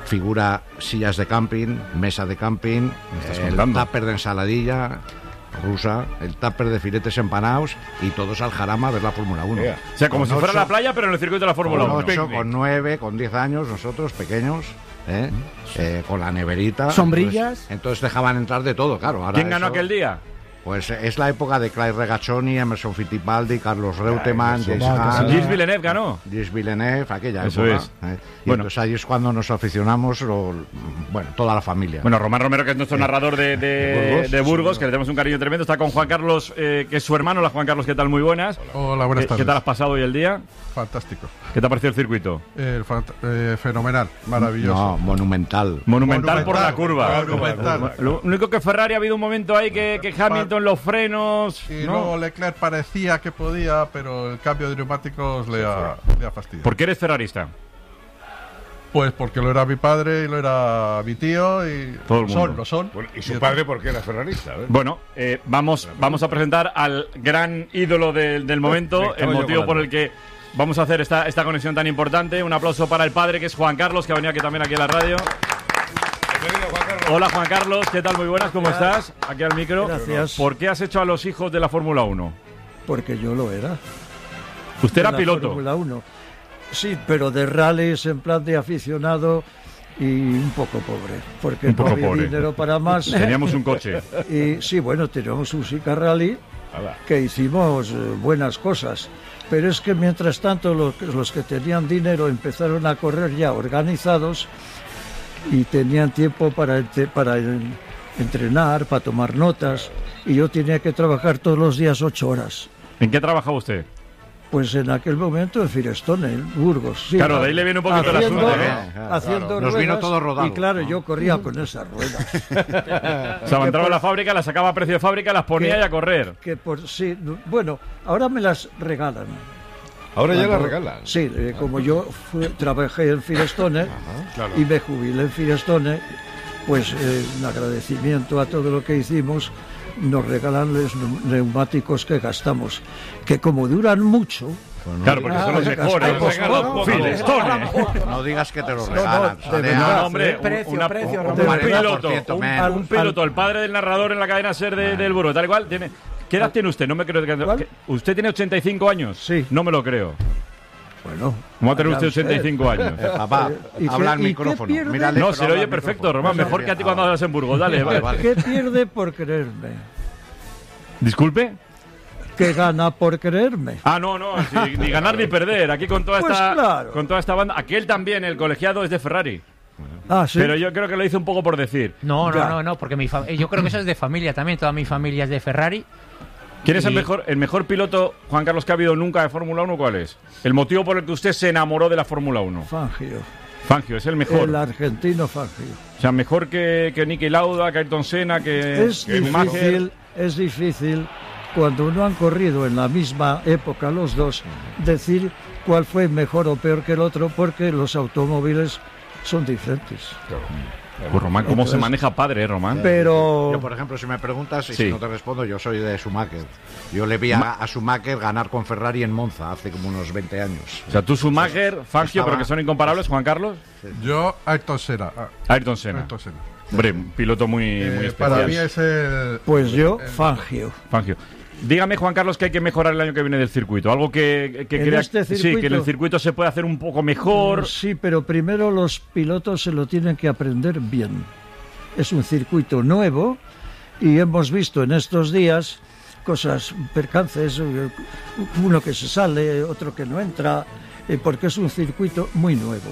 S23: figura sillas de camping, mesa de camping, el tupper de ensaladilla rusa, el tupper de filetes empanados y todos al jarama a ver la Fórmula uno.
S2: Yeah. O sea, como con si fuera ocho, la playa, pero en el circuito de la Fórmula uno.
S23: Con ocho, con nueve, con diez años, nosotros pequeños, ¿eh? Eh, con la neverita.
S1: Sombrillas.
S23: Entonces, entonces dejaban entrar de todo, claro. Ahora
S2: ¿Quién ganó
S23: eso,
S2: aquel día?
S23: Pues es la época de Clay Regazzoni, Emerson Fittipaldi, Carlos Reutemann, James
S2: Hunt. Gilles Villeneuve ganó.
S23: Gilles Villeneuve, aquella
S2: Eso
S23: época.
S2: es.
S23: ¿eh? Y
S2: Bueno.
S23: entonces ahí es cuando nos aficionamos, lo, bueno, toda la familia.
S2: Bueno, Román Romero, que es nuestro narrador de, de
S23: Burgos,
S2: de Burgos,
S23: sí,
S2: que le tenemos un cariño tremendo, está con Juan Carlos, eh, que es su hermano. Hola, Juan Carlos, ¿qué tal? Muy buenas.
S4: Hola, buenas
S2: ¿Qué,
S4: tardes.
S2: ¿Qué tal has pasado hoy el día?
S4: Fantástico.
S2: ¿Qué te ha parecido el circuito?
S4: Eh, fant- eh, fenomenal, maravilloso.
S23: No, monumental.
S2: Monumental, por la curva.
S4: Monumental.
S2: Lo único que Ferrari ha habido un momento ahí que, que Hamilton, los frenos.
S4: Y
S2: ¿no?
S4: luego Leclerc parecía que podía, pero el cambio de neumáticos le ha, le ha fastidiado.
S2: ¿Por qué eres ferrarista?
S4: Pues porque lo era mi padre y lo era mi tío y
S2: Todo el
S4: lo
S2: mundo.
S4: son, lo son.
S14: Bueno, ¿y su padre por qué era ferrarista? A ver.
S2: Bueno, eh, vamos, vamos a presentar al gran ídolo del, del momento,
S14: Sí,
S2: el
S14: estaba yo
S2: motivo por
S14: colando.
S2: el que vamos a hacer esta, esta conexión tan importante. Un aplauso para el padre, que es Juan Carlos, que ha venido aquí también aquí a la radio. Hola, Juan Carlos, ¿qué tal? Muy buenas, ¿cómo estás? Aquí al micro.
S5: Gracias.
S2: ¿Por qué has hecho a los hijos de la Fórmula uno?
S5: Porque yo lo era.
S2: Usted
S5: De
S2: era
S5: la
S2: piloto.
S5: Fórmula uno. Sí, pero de rallies en plan de aficionado y un poco pobre, porque
S2: Un
S5: no
S2: poco
S5: había
S2: pobre.
S5: dinero para más.
S2: Teníamos un coche.
S5: Y sí, bueno, teníamos un Sica Rally que hicimos eh, buenas cosas. Pero es que mientras tanto los, los que tenían dinero empezaron a correr ya organizados y tenían tiempo para, ente- para en- entrenar, para tomar notas, y yo tenía que trabajar todos los días ocho horas.
S2: ¿En qué trabajaba usted?
S5: Pues en aquel momento en Firestone, en Burgos. Sí,
S2: Claro, de ahí le viene un poquito el
S5: haciendo,
S2: asunto, ¿eh?
S5: haciendo
S23: Claro, nos
S5: ruedas,
S23: vino todo rodado,
S5: y claro,
S23: ¿no?
S5: yo corría con esas ruedas.
S2: O sea, entraba a la fábrica, las sacaba a precio de fábrica, las ponía
S5: Que-
S2: y a correr.
S5: Que por sí, no- bueno, ahora me las regalan.
S14: Ahora ya
S5: Cuando-
S14: las regalan.
S5: Sí, eh, como yo fui- trabajé en Firestone
S14: claro.
S5: y me jubilé en Firestone, pues eh, en agradecimiento a todo lo que hicimos, nos regalan los neu- neumáticos que gastamos, que como duran mucho.
S2: Claro, porque son los mejores.
S5: gastamos poco.
S2: Firestone.
S23: No digas que te los
S5: No,
S23: regalan.
S5: no, de
S23: Sale
S5: verdad.
S23: a-
S2: No, hombre,
S5: Precio,
S2: una-
S5: precio,
S2: un,
S5: no
S2: un
S5: te
S23: cuarenta por
S2: piloto,
S23: ciento
S2: un,
S23: menos.
S2: un piloto, el padre del narrador en la cadena SER de- del Burgo, tal y cual, tiene. ¿Qué edad tiene usted? No me creo que, que- ¿Usted tiene ochenta y cinco años?
S5: Sí.
S2: No me lo creo.
S5: Bueno,
S2: ¿Cómo va a tener
S5: vaya
S2: usted ochenta y cinco años?
S23: Eh, papá,
S5: ¿Y
S23: habla
S5: qué-
S23: al
S5: y qué
S23: micrófono.
S5: pierde?
S23: Mírale,
S2: No,
S23: pero
S2: se le
S23: habla
S2: oye
S23: al
S2: perfecto,
S23: micrófono.
S2: Román. Mejor que a ti cuando hablas en Burgos. Dale,
S23: Vale,
S2: vale.
S5: ¿qué pierde por creerme?
S2: Disculpe.
S5: ¿Qué gana por creerme?
S2: Ah, no, no, sí, ni ganar ni perder. Aquí con toda
S5: Pues
S2: esta
S5: claro.
S2: con toda esta banda. Aquel también, el colegiado es de Ferrari.
S5: Ah, sí.
S2: Pero yo creo que lo hice un poco por decir.
S18: No,
S5: Ya.
S18: no, no, no, porque mi fa- yo creo que eso es de familia también, toda mi familia es de Ferrari.
S2: ¿Quién es el
S18: Y-
S2: mejor, el mejor piloto, Juan Carlos, que ha habido nunca de Fórmula uno? ¿Cuál es? El motivo por el que usted se enamoró de la Fórmula uno.
S5: Fangio.
S2: Fangio, es el mejor.
S5: El argentino Fangio.
S2: O sea, mejor que, que Niki Lauda, que Ayrton Senna, que,
S5: Es
S2: que Schumacher.
S5: difícil, es difícil cuando no han corrido en la misma época los dos decir cuál fue mejor o peor que el otro, porque los automóviles son diferentes.
S2: Pues Román, ¿cómo se
S5: Entonces-
S2: maneja padre, eh, Román?
S5: Pero
S23: Yo, por ejemplo, si me preguntas y
S2: Sí.
S23: si no te respondo, yo soy de Schumacher. Yo le vi a, a Schumacher ganar con Ferrari en Monza hace como unos veinte años.
S2: O sea, tú Schumacher, Fangio,
S23: Estaba-
S2: pero que son incomparables, Juan Carlos.
S4: Yo, Ayrton Senna. Ah,
S2: Ayrton Senna.
S4: Ayrton Senna.
S2: Hombre, un piloto muy, muy
S4: Eh,
S2: especial.
S4: para mí es el.
S5: pues yo
S4: el-
S5: Fangio.
S2: Fangio. Dígame, Juan Carlos, que hay que mejorar el año que viene del circuito. Algo que, que
S5: ¿En
S2: crea
S5: este
S2: sí, que en el
S5: circuito?
S2: circuito se puede hacer un poco mejor.
S5: Sí, pero primero los pilotos se lo tienen que aprender bien. Es un circuito nuevo y hemos visto en estos días cosas, percances, eh, uno que se sale, otro que no entra, eh, porque es un circuito muy nuevo.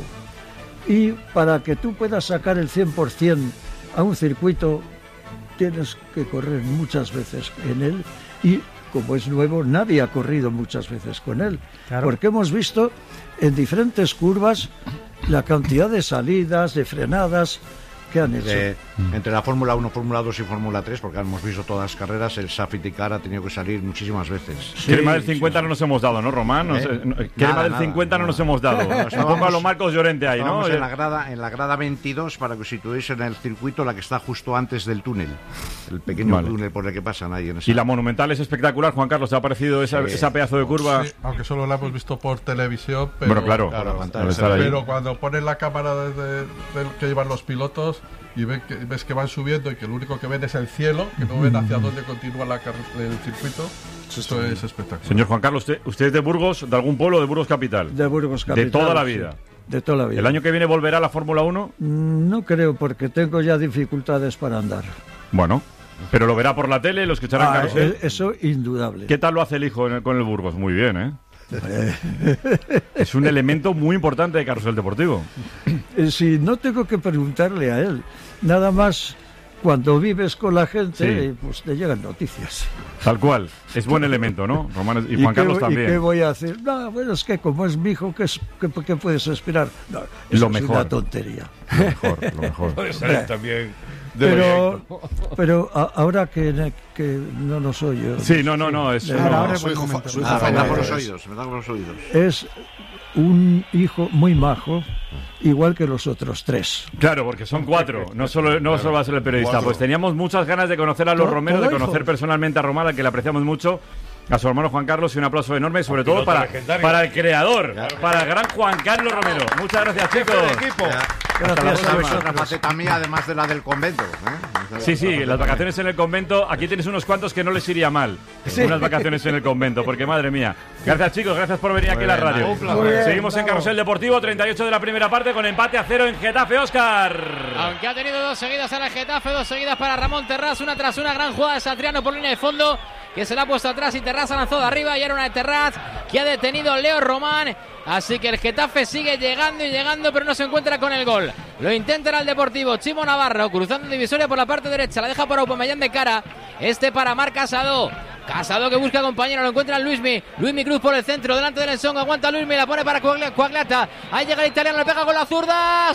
S5: Y para que tú puedas sacar el cien por ciento a un circuito, tienes que correr muchas veces en él y como es nuevo, nadie ha corrido muchas veces con él.
S18: Claro.
S5: Porque hemos visto en diferentes curvas la cantidad de salidas, de frenadas que han hecho.
S23: De, Entre la Fórmula uno, Fórmula dos y Fórmula tres, porque hemos visto todas las carreras, el Safety Car ha tenido que salir muchísimas veces.
S2: Sí, Crema del cincuenta sí, no nos hemos dado, ¿no, Román? No
S23: ¿Eh?
S2: sé, no, Crema
S23: nada,
S2: del
S23: nada,
S2: cincuenta
S23: nada.
S2: no nos hemos dado. Nos pongo a los Marcos Llorente ahí, ¿no?
S23: En la, grada, en la grada veintidós, para que os situéis en el circuito, la que está justo antes del túnel. El pequeño
S2: Vale.
S23: túnel por el que pasan ahí. En esa...
S2: Y la Monumental es espectacular, Juan Carlos. ¿Te ha parecido esa,
S23: Sí.
S2: esa pedazo de curva?
S4: Sí, aunque solo la hemos visto por televisión. Pero,
S2: Bueno, claro,
S23: claro,
S2: claro, claro,
S4: pero cuando ponen la cámara de, de, de que llevan los pilotos y ven que, ves que van subiendo y que lo único que ven es el cielo, que no ven hacia dónde continúa la car- el circuito, esto es espectacular.
S2: Señor Juan Carlos, ¿usted, ¿usted es de Burgos, de algún pueblo, de Burgos Capital?
S5: De Burgos Capital.
S2: De toda la
S5: sí,
S2: vida.
S5: de toda la vida.
S2: ¿El año que viene volverá a la Fórmula uno?
S5: No creo, porque tengo ya dificultades para andar.
S2: Bueno, pero lo verá por la tele, lo escuchará en
S5: Ah,
S2: carrusel.
S5: eso indudable.
S2: ¿Qué tal lo hace el hijo en el- con el Burgos? Muy bien, ¿eh? Es un elemento muy importante de carrusel deportivo.
S5: Eh, Si no tengo que preguntarle a él, nada más cuando vives con la gente,
S2: Sí.
S5: eh, pues te llegan noticias.
S2: Tal cual. Es buen elemento, ¿no? Román y Juan
S5: qué
S2: Carlos
S5: voy-
S2: también.
S5: ¿Y qué voy a hacer? No, bueno, es que como es mi hijo, ¿qué, es, qué, qué puedes esperar? No, eso
S2: Lo
S5: es
S2: mejor.
S5: una tontería.
S2: Lo mejor, lo mejor.
S14: Puede ser también.
S5: Pero, pero a- ahora que, que no nos oyo.
S2: Sí, no, no, no. Es,
S5: Eh,
S2: no,
S5: ahora es
S23: Su hijo, fa- su hijo Ah, me da por los es- oídos, me da por los oídos.
S5: Es un hijo muy majo, igual que los otros tres.
S2: Claro, porque son cuatro, no solo, no solo va a ser el periodista.
S5: Cuatro.
S2: Pues teníamos muchas ganas de conocer a los
S5: Todo-
S2: Romero, de
S5: todo
S2: conocer
S5: hijo.
S2: personalmente a Román, al que le apreciamos mucho, a su hermano Juan Carlos, y un aplauso enorme, sobre todo
S14: piloto
S2: para,
S14: legendario.
S2: para el creador, para el gran Juan Carlos Romero. Muchas gracias, chicos.
S14: equipo.
S23: Hasta la
S5: Gracias,
S23: próxima.
S5: Alex.
S23: Otra faceta mía, además de la del convento. ¿eh?
S2: Sí, sí, las vacaciones en el convento. Aquí tienes unos cuantos que no les iría mal.
S5: Sí.
S2: Unas vacaciones en el convento, porque madre mía. Gracias, chicos, gracias por venir aquí a la
S23: bien,
S2: radio.
S23: un
S5: placer. Muy bien,
S2: Seguimos en
S5: bravo.
S2: Carrusel Deportivo, treinta y ocho de la primera parte, con empate a cero en Getafe, Óscar.
S3: Aunque ha tenido dos seguidas en el Getafe, dos seguidas para Ramón Terrás, una tras una, gran jugada de Satriano por línea de fondo, que se la ha puesto atrás y Terrás ha lanzado de arriba, y era una de Terrás que ha detenido Leo Román. Así que el Getafe sigue llegando y llegando, pero no se encuentra con el gol. Lo intenta el Deportivo, Chimo Navarro, cruzando divisoria por la parte derecha, la deja para Aubameyang de cara, este para Marc Casado. Casado que busca compañero, lo encuentra Luismi. Luismi Cruz por el centro, delante del Ensong, aguanta Luismi, la pone para Coagliata. Ahí llega el italiano, le pega con la zurda.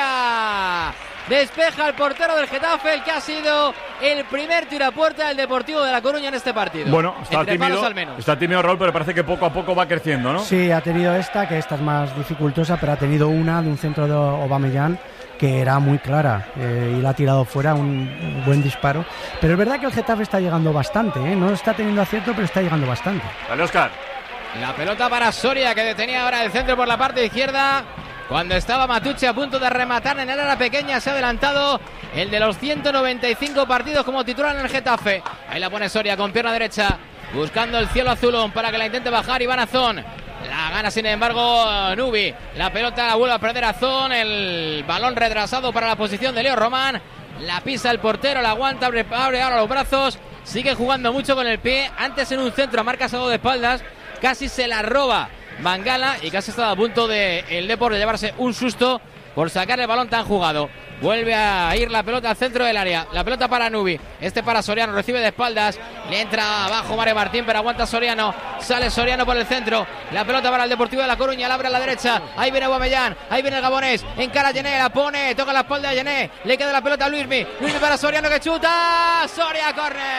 S3: Soria. Despeja el portero del Getafe, el que ha sido el primer tiro a puerta del Deportivo de La Coruña en este partido.
S2: Bueno, está
S3: Entre palos
S2: tímido,
S3: al menos.
S2: está tímido Raúl, pero parece que poco a poco va creciendo, ¿no?
S1: Sí, ha tenido esta, que esta es más dificultosa, pero ha tenido una de un centro de Aubameyang que era muy clara eh, y la ha tirado fuera, un buen disparo. Pero es verdad que el Getafe está llegando bastante, ¿eh? No está teniendo acierto, pero está llegando bastante.
S2: Dale, Óscar.
S3: La pelota para Soria, que detenía ahora el centro por la parte izquierda. Cuando estaba Matucci a punto de rematar en el área pequeña, se ha adelantado el de los ciento noventa y cinco partidos como titular en el Getafe. Ahí la pone Soria con pierna derecha, buscando el cielo azulón para que la intente bajar Iván Azón. La gana, sin embargo, Nubi. La pelota la vuelve a perder Azón. El balón retrasado para la posición de Leo Román. La pisa el portero, la aguanta, abre, abre ahora los brazos. Sigue jugando mucho con el pie. Antes en un centro a Marc Casado de espaldas. Casi se la roba Mangala y casi estaba a punto de el Depor de llevarse un susto por sacar el balón tan jugado. Vuelve a ir la pelota al centro del área. La pelota para Nubi. Este para Soriano. Recibe de espaldas. Le entra abajo Mario Martín, pero aguanta Soriano. Sale Soriano por el centro. La pelota para el Deportivo de La Coruña. La abre a la derecha. Ahí viene Aubameyang. Ahí viene el gabonés. Encara a Yené. La pone. Toca la espalda de Yené. Le queda la pelota a Luismi. Luismi para Soriano que chuta. Soria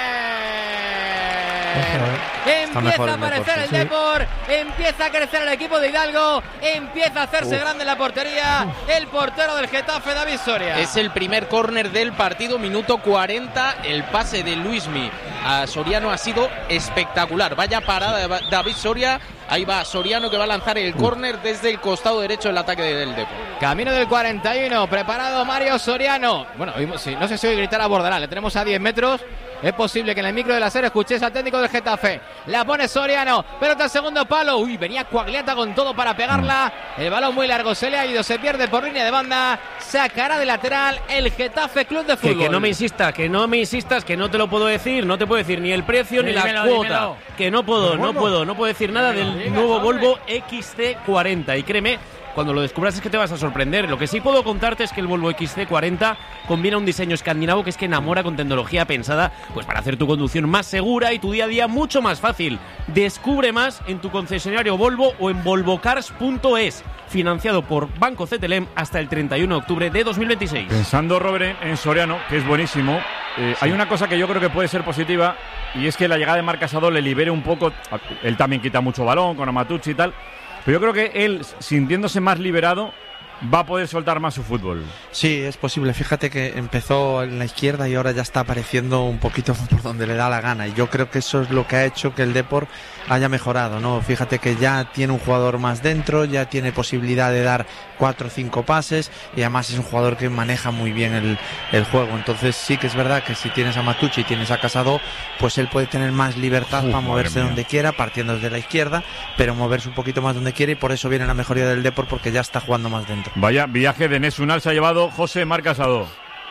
S3: corre. Empieza a aparecer el Depor. Empieza a crecer el equipo de Hidalgo. Empieza a hacerse
S17: Uf.
S3: grande en la portería. El portero del Getafe, David Soria.
S17: Es el primer córner del partido, minuto cuarenta. El pase de Luismi a Soriano ha sido espectacular. Vaya parada de David Soria. Ahí va Soriano que va a lanzar el córner desde el costado derecho del ataque del Depor.
S3: Camino del cuarenta y uno, preparado Mario Soriano. Bueno, oímos- sí, no sé si hoy gritar a Bordalás, le tenemos a diez metros. Es posible que en el micro de la serie escuchéis al técnico del Getafe. La pone Soriano, pelota al segundo palo. Uy, venía Coagliata con todo para pegarla. El balón muy largo, se le ha ido, se pierde por línea de banda. Sacará de lateral el Getafe Club de
S6: Que,
S3: Fútbol.
S6: que no me insistas, que no me insistas, que no te lo puedo decir, no te puedo decir ni el precio
S12: Sí,
S6: ni la
S12: dímelo,
S6: cuota.
S12: dímelo.
S6: Que no puedo, no
S12: Volvo.
S6: puedo, no puedo decir nada del
S12: Digas,
S6: nuevo
S12: hombre.
S6: Volvo X C cuarenta. Y créeme cuando lo descubras es que te vas a sorprender. Lo que sí puedo contarte es que el Volvo X C cuarenta combina un diseño escandinavo que es que enamora con tecnología pensada pues para hacer tu conducción más segura y tu día a día mucho más fácil. Descubre más en tu concesionario Volvo o en volvocars punto es, financiado por Banco C T L M hasta el treinta y uno de octubre de dos mil veintiséis.
S2: Pensando, Robert, en Soriano, que es buenísimo, eh, sí. hay una cosa que yo creo que puede ser positiva, y es que la llegada de Marc Casado le libere un poco. Él también quita mucho balón con Amatucci y tal, pero yo creo que él, sintiéndose más liberado, va a poder soltar más su fútbol.
S7: Sí, es posible. Fíjate que empezó en la izquierda y ahora ya está apareciendo un poquito por donde le da la gana. Y yo creo que eso es lo que ha hecho que el Depor haya mejorado, ¿no? Fíjate que ya tiene un jugador más dentro, ya tiene posibilidad de dar cuatro o cinco pases y además es un jugador que maneja muy bien el, el juego. Entonces sí que es verdad que si tienes a Matucci y tienes a Casado, pues él puede tener más libertad Uf, para moverse donde quiera, partiendo desde la izquierda, pero moverse un poquito más donde quiera, y por eso viene la mejoría del Depor, porque ya está jugando más dentro.
S2: Vaya viaje de Nesunal se ha llevado José Marc Casado.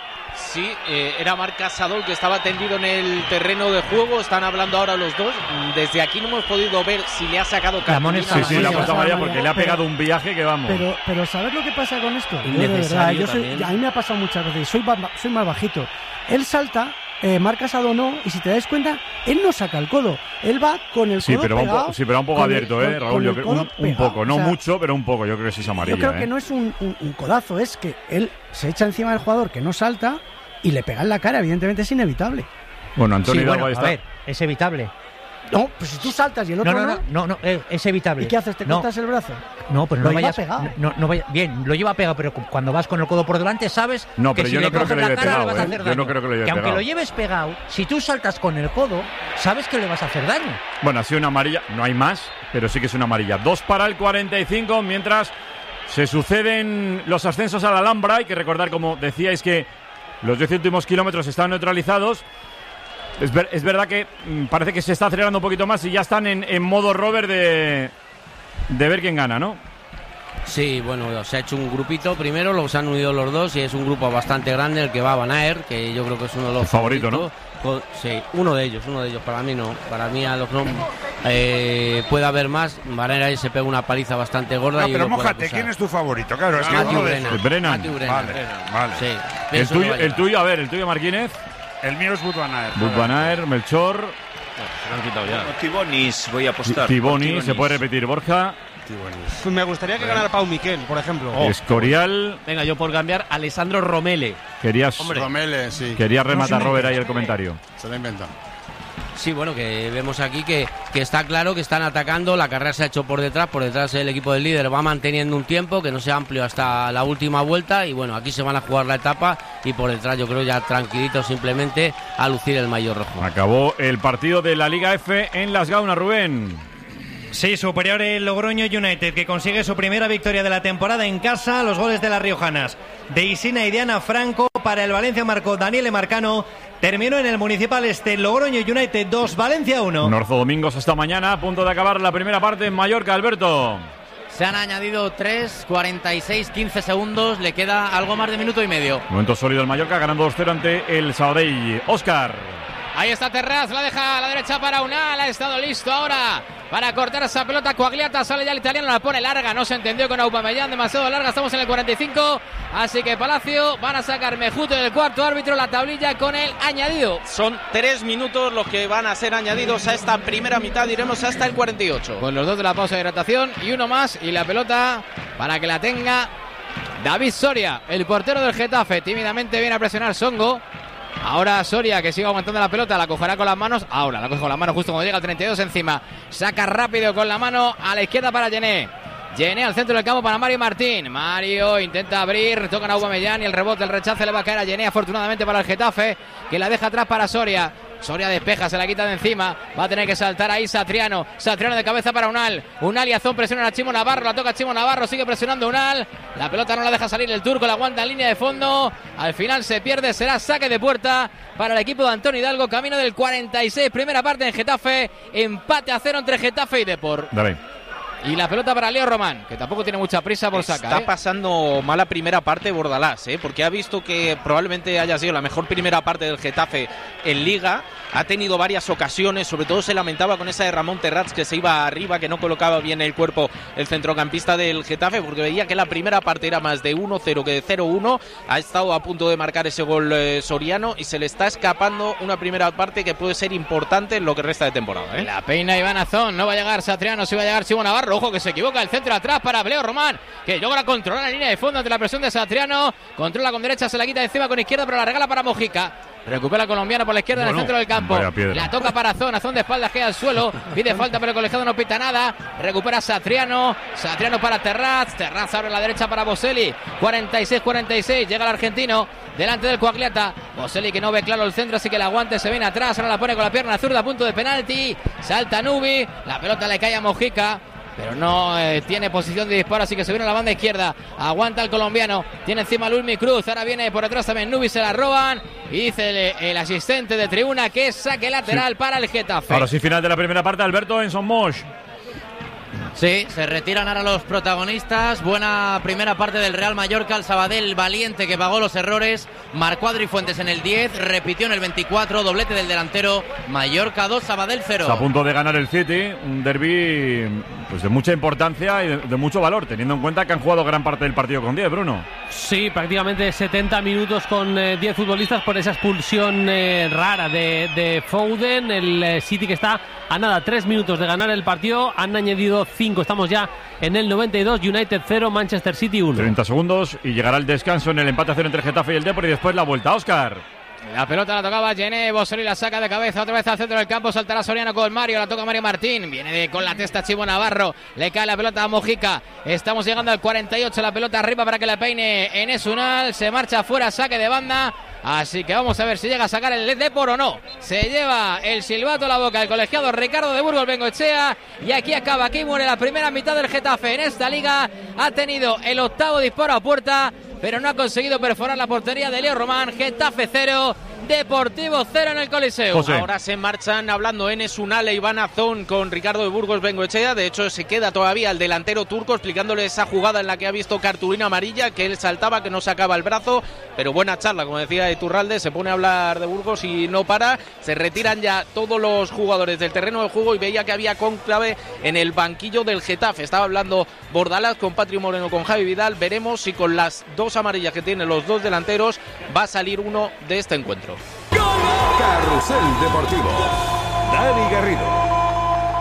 S17: Sí, eh, era Marc Casado el que estaba tendido en el terreno de juego. Están hablando ahora los dos. Desde aquí no hemos podido ver si le ha sacado cartulina.
S2: Sí, sí, la puerta María, porque le ha pegado un viaje que vamos.
S1: Pero, pero ¿sabes lo que pasa con esto? Yo, de verdad, yo soy, a mí me ha pasado muchas veces. Soy, soy más bajito. Él salta, eh, Marc Casado no, y si te das cuenta, él no saca el codo. Él va con el
S2: sí,
S1: codo
S2: pero
S1: pegado.
S2: Un po- sí, pero un poco abierto,
S1: el,
S2: ¿eh, Raúl? Yo creo, un, un poco, no o sea, mucho, pero un poco. Yo creo que sí es amarilla.
S1: Yo creo
S2: ¿eh?
S1: que no es un, un, un codazo, es que él se echa encima del jugador que no salta y le pega en la cara. Evidentemente es inevitable.
S2: Bueno, Antonio
S18: sí,
S2: Hidalgo
S18: bueno,
S2: está.
S18: A ver, es evitable.
S1: No, pues si tú saltas y el otro
S18: no. No,
S1: no.
S18: no, no, no, no es evitable.
S1: ¿Y qué haces? ¿Te
S18: no.
S1: cortas el brazo?
S18: No, pero
S1: lo
S18: no vayas.
S1: Pegado.
S18: No, no vaya, bien, lo lleva pegado, pero cuando vas con el codo por delante, sabes
S2: no, pero
S18: que
S2: yo
S18: si
S2: no
S18: le
S2: creo que
S18: coges
S2: lo
S18: la
S2: lleve
S18: cara
S2: pegado,
S18: le vas a
S2: ¿eh?
S18: hacer
S2: Yo
S18: daño.
S2: no creo que lo lleve
S18: que aunque
S2: pegado.
S18: lo lleves pegado, si tú saltas con el codo, sabes que le vas a hacer daño.
S2: Bueno, ha sido una amarilla, no hay más, pero sí que es una amarilla. Dos para el cuarenta y cinco, mientras se suceden los ascensos a la Alhambra. Hay que recordar, como decíais, que los diez últimos kilómetros están neutralizados. Es, ver, es verdad que mmm, parece que se está acelerando un poquito más y ya están en, en modo Robert de, de ver quién gana, ¿no?
S8: Sí, bueno, se ha hecho un grupito primero, luego se han unido los dos y es un grupo bastante grande el que va a Van Aert, que yo creo que es uno de los
S2: el favorito, ¿no?
S8: Con, sí, uno de ellos, uno de ellos. Para mí no, para mí a los no eh, puede haber más. Van Aert ahí se pega una paliza bastante gorda.
S14: No,
S8: y
S14: pero mójate, ¿quién es tu favorito? Claro, es que
S8: Matthew
S14: uno de
S8: Brennan.
S2: Brennan.
S8: Matthew Brennan.
S14: Vale, vale.
S8: Sí,
S2: el, tuyo, el tuyo, a ver, el tuyo, Marquínez.
S14: El mío es Wout van Aert.
S2: Wout van Aert, Melchor.
S16: No, se lo han quitado ya. No, Tibonis, voy a apostar.
S2: Tibonis, se puede repetir, Borja.
S19: Pues me gustaría que ganara Pau Miquel, por ejemplo.
S2: Oh. Escorial.
S6: Venga, yo por cambiar, Alessandro Romele.
S2: Querías,
S10: Hombre. Romele, sí.
S2: Querías rematar, no, Robert, ahí el comentario.
S10: Se lo inventa.
S8: Sí, bueno, que vemos aquí que, que está claro que están atacando, la carrera se ha hecho por detrás, por detrás el equipo del líder va manteniendo un tiempo que no sea amplio hasta la última vuelta y bueno, aquí se van a jugar la etapa y por detrás yo creo ya tranquilitos simplemente a lucir el maillot rojo.
S2: Acabó el partido de la Liga F en Las Gaunas, Rubén.
S21: Sí, superior el Logroño United, que consigue su primera victoria de la temporada en casa. Los goles de las riojanas de Isina y Diana Franco. Para el Valencia marcó Daniele Marcano. Terminó en el Municipal Este Logroño United dos, Valencia uno.
S2: Norzo Domingos hasta mañana, a punto de acabar la primera parte en Mallorca, Alberto.
S3: Se han añadido tres, cuarenta y seis, quince segundos. Le queda algo más de minuto y medio.
S2: Momento sólido el Mallorca, ganando dos cero ante el Sabadell. Óscar.
S3: Ahí está Terraz, la deja a la derecha para Unal, ha estado listo ahora para cortar esa pelota. Coagliata, sale ya el italiano, la pone larga, no se entendió con Aubameyang, demasiado larga, estamos en el cuarenta y cinco, así que Palacio van a sacar Mejuto del cuarto árbitro, la tablilla con el añadido.
S17: Son tres minutos los que van a ser añadidos a esta primera mitad, iremos hasta el cuarenta y ocho.
S3: Con los dos de la pausa de hidratación y uno más, y la pelota para que la tenga David Soria, el portero del Getafe, tímidamente viene a presionar Songo. Ahora Soria, que sigue aguantando la pelota, la cogerá con las manos. Ahora la coge con las manos justo cuando llega el treinta y dos encima. Saca rápido con la mano a la izquierda para Gené. Gené al centro del campo para Mario Martín. Mario intenta abrir, tocan a Aubameyang y el rebote, el rechace le va a caer a Gené, afortunadamente para el Getafe, que la deja atrás para Soria. Soria despeja, se la quita de encima. Va a tener que saltar ahí Satriano. Satriano de cabeza para Unal. Unal y Azón presionan a Chimo Navarro. La toca Chimo Navarro. Sigue presionando Unal. La pelota no la deja salir el turco. La aguanta en línea de fondo. Al final se pierde. Será saque de puerta para el equipo de Antonio Hidalgo. Camino del cuarenta y seis. Primera parte en Getafe. Empate a cero entre Getafe y Depor.
S2: Dale.
S3: Y la pelota para Leo Román, que tampoco tiene mucha prisa por sacar.
S17: Está
S3: ¿eh?
S17: pasando mala primera parte Bordalás, ¿eh? Porque ha visto que probablemente haya sido la mejor primera parte del Getafe en Liga. Ha tenido varias ocasiones, sobre todo se lamentaba con esa de Ramón Terrats, que se iba arriba, que no colocaba bien el cuerpo el centrocampista del Getafe, porque veía que la primera parte era más de uno cero que de cero uno. Ha estado a punto de marcar ese gol eh, Soriano y se le está escapando una primera parte que puede ser importante en lo que resta de temporada, ¿eh?
S3: La peina Iván Azón, no va a llegar Satriano, sí va a llegar Simón Navarro. Ojo que se equivoca el centro atrás para Leo Román, que logra controlar la línea de fondo ante la presión de Satriano. Controla con derecha, se la quita de encima con izquierda, pero la regala para Mojica. Recupera el colombiano por la izquierda, bueno, en el centro del campo. La toca para Azón, Azón de espaldas queda al suelo. Pide falta, pero el colegiado no pita nada. Recupera Satriano, Satriano para Terraz. Terraz abre la derecha para Boselli. cuarenta y seis cuarenta y seis, llega el argentino delante del Coagliata. Boselli que no ve claro el centro, así que el aguante se viene atrás. Ahora la pone con la pierna zurda a punto de penalti. Salta Nubi, la pelota le cae a Mojica, pero no eh, tiene posición de disparo, así que se viene a la banda izquierda. Aguanta el colombiano, tiene encima Luis Cruz. Ahora viene por atrás también Nubi, se la roban. Y dice el, el asistente de tribuna que es saque lateral sí. para el Getafe.
S2: Ahora sí, final de la primera parte, Alberto, en Son Moix.
S8: Sí, se retiran ahora los protagonistas. Buena primera parte del Real Mallorca. El Sabadell valiente que pagó los errores. Marcó Adri Fuentes en el diez, repitió en el veinticuatro, doblete del delantero. Mallorca dos, Sabadell cero.
S2: Está a punto de ganar el City, un derbi pues de mucha importancia y de, de mucho valor, teniendo en cuenta que han jugado gran parte del partido con diez, Bruno.
S12: Sí, prácticamente setenta minutos con eh, diez futbolistas por esa expulsión eh, rara de, de Foden. El eh, City que está a nada, tres minutos de ganar el partido, han añadido cinco, estamos ya en el noventa y dos, United cero, Manchester City uno.
S2: treinta segundos y llegará el descanso en el empate a cero entre el Getafe y el Depor y después la vuelta. Óscar.
S3: La pelota la tocaba Gené, Boselli la saca de cabeza otra vez al centro del campo, saltará Soriano con Mario, la toca Mario Martín, viene de, con la testa Chivo Navarro, le cae la pelota a Mojica, estamos llegando al cuarenta y ocho, la pelota arriba para que la peine Enes Unal, se marcha fuera, saque de banda, así que vamos a ver si llega a sacar el Depor o no. Se lleva el silbato a la boca el colegiado Ricardo de Burgos Bengoechea y aquí acaba, aquí muere la primera mitad del Getafe en esta liga, ha tenido el octavo disparo a puerta, pero no ha conseguido perforar la portería de Leo Román. Getafe cero, Deportivo cero en el Coliseo.
S17: José. Ahora se marchan hablando Enes Unal e Iván Azón con Ricardo de Burgos Bengoechea. De hecho, se queda todavía el delantero turco explicándole esa jugada en la que ha visto cartulina amarilla, que él saltaba, que no sacaba el brazo. Pero buena charla, como decía Iturralde, se pone a hablar de Burgos y no para. Se retiran ya todos los jugadores del terreno de juego y veía que había cónclave en el banquillo del Getafe. Estaba hablando Bordalás con Patri Moreno, con Javi Vidal. Veremos si con las dos amarillas que tienen los dos delanteros va a salir uno de este encuentro.
S9: Carrusel Deportivo. Dani Garrido.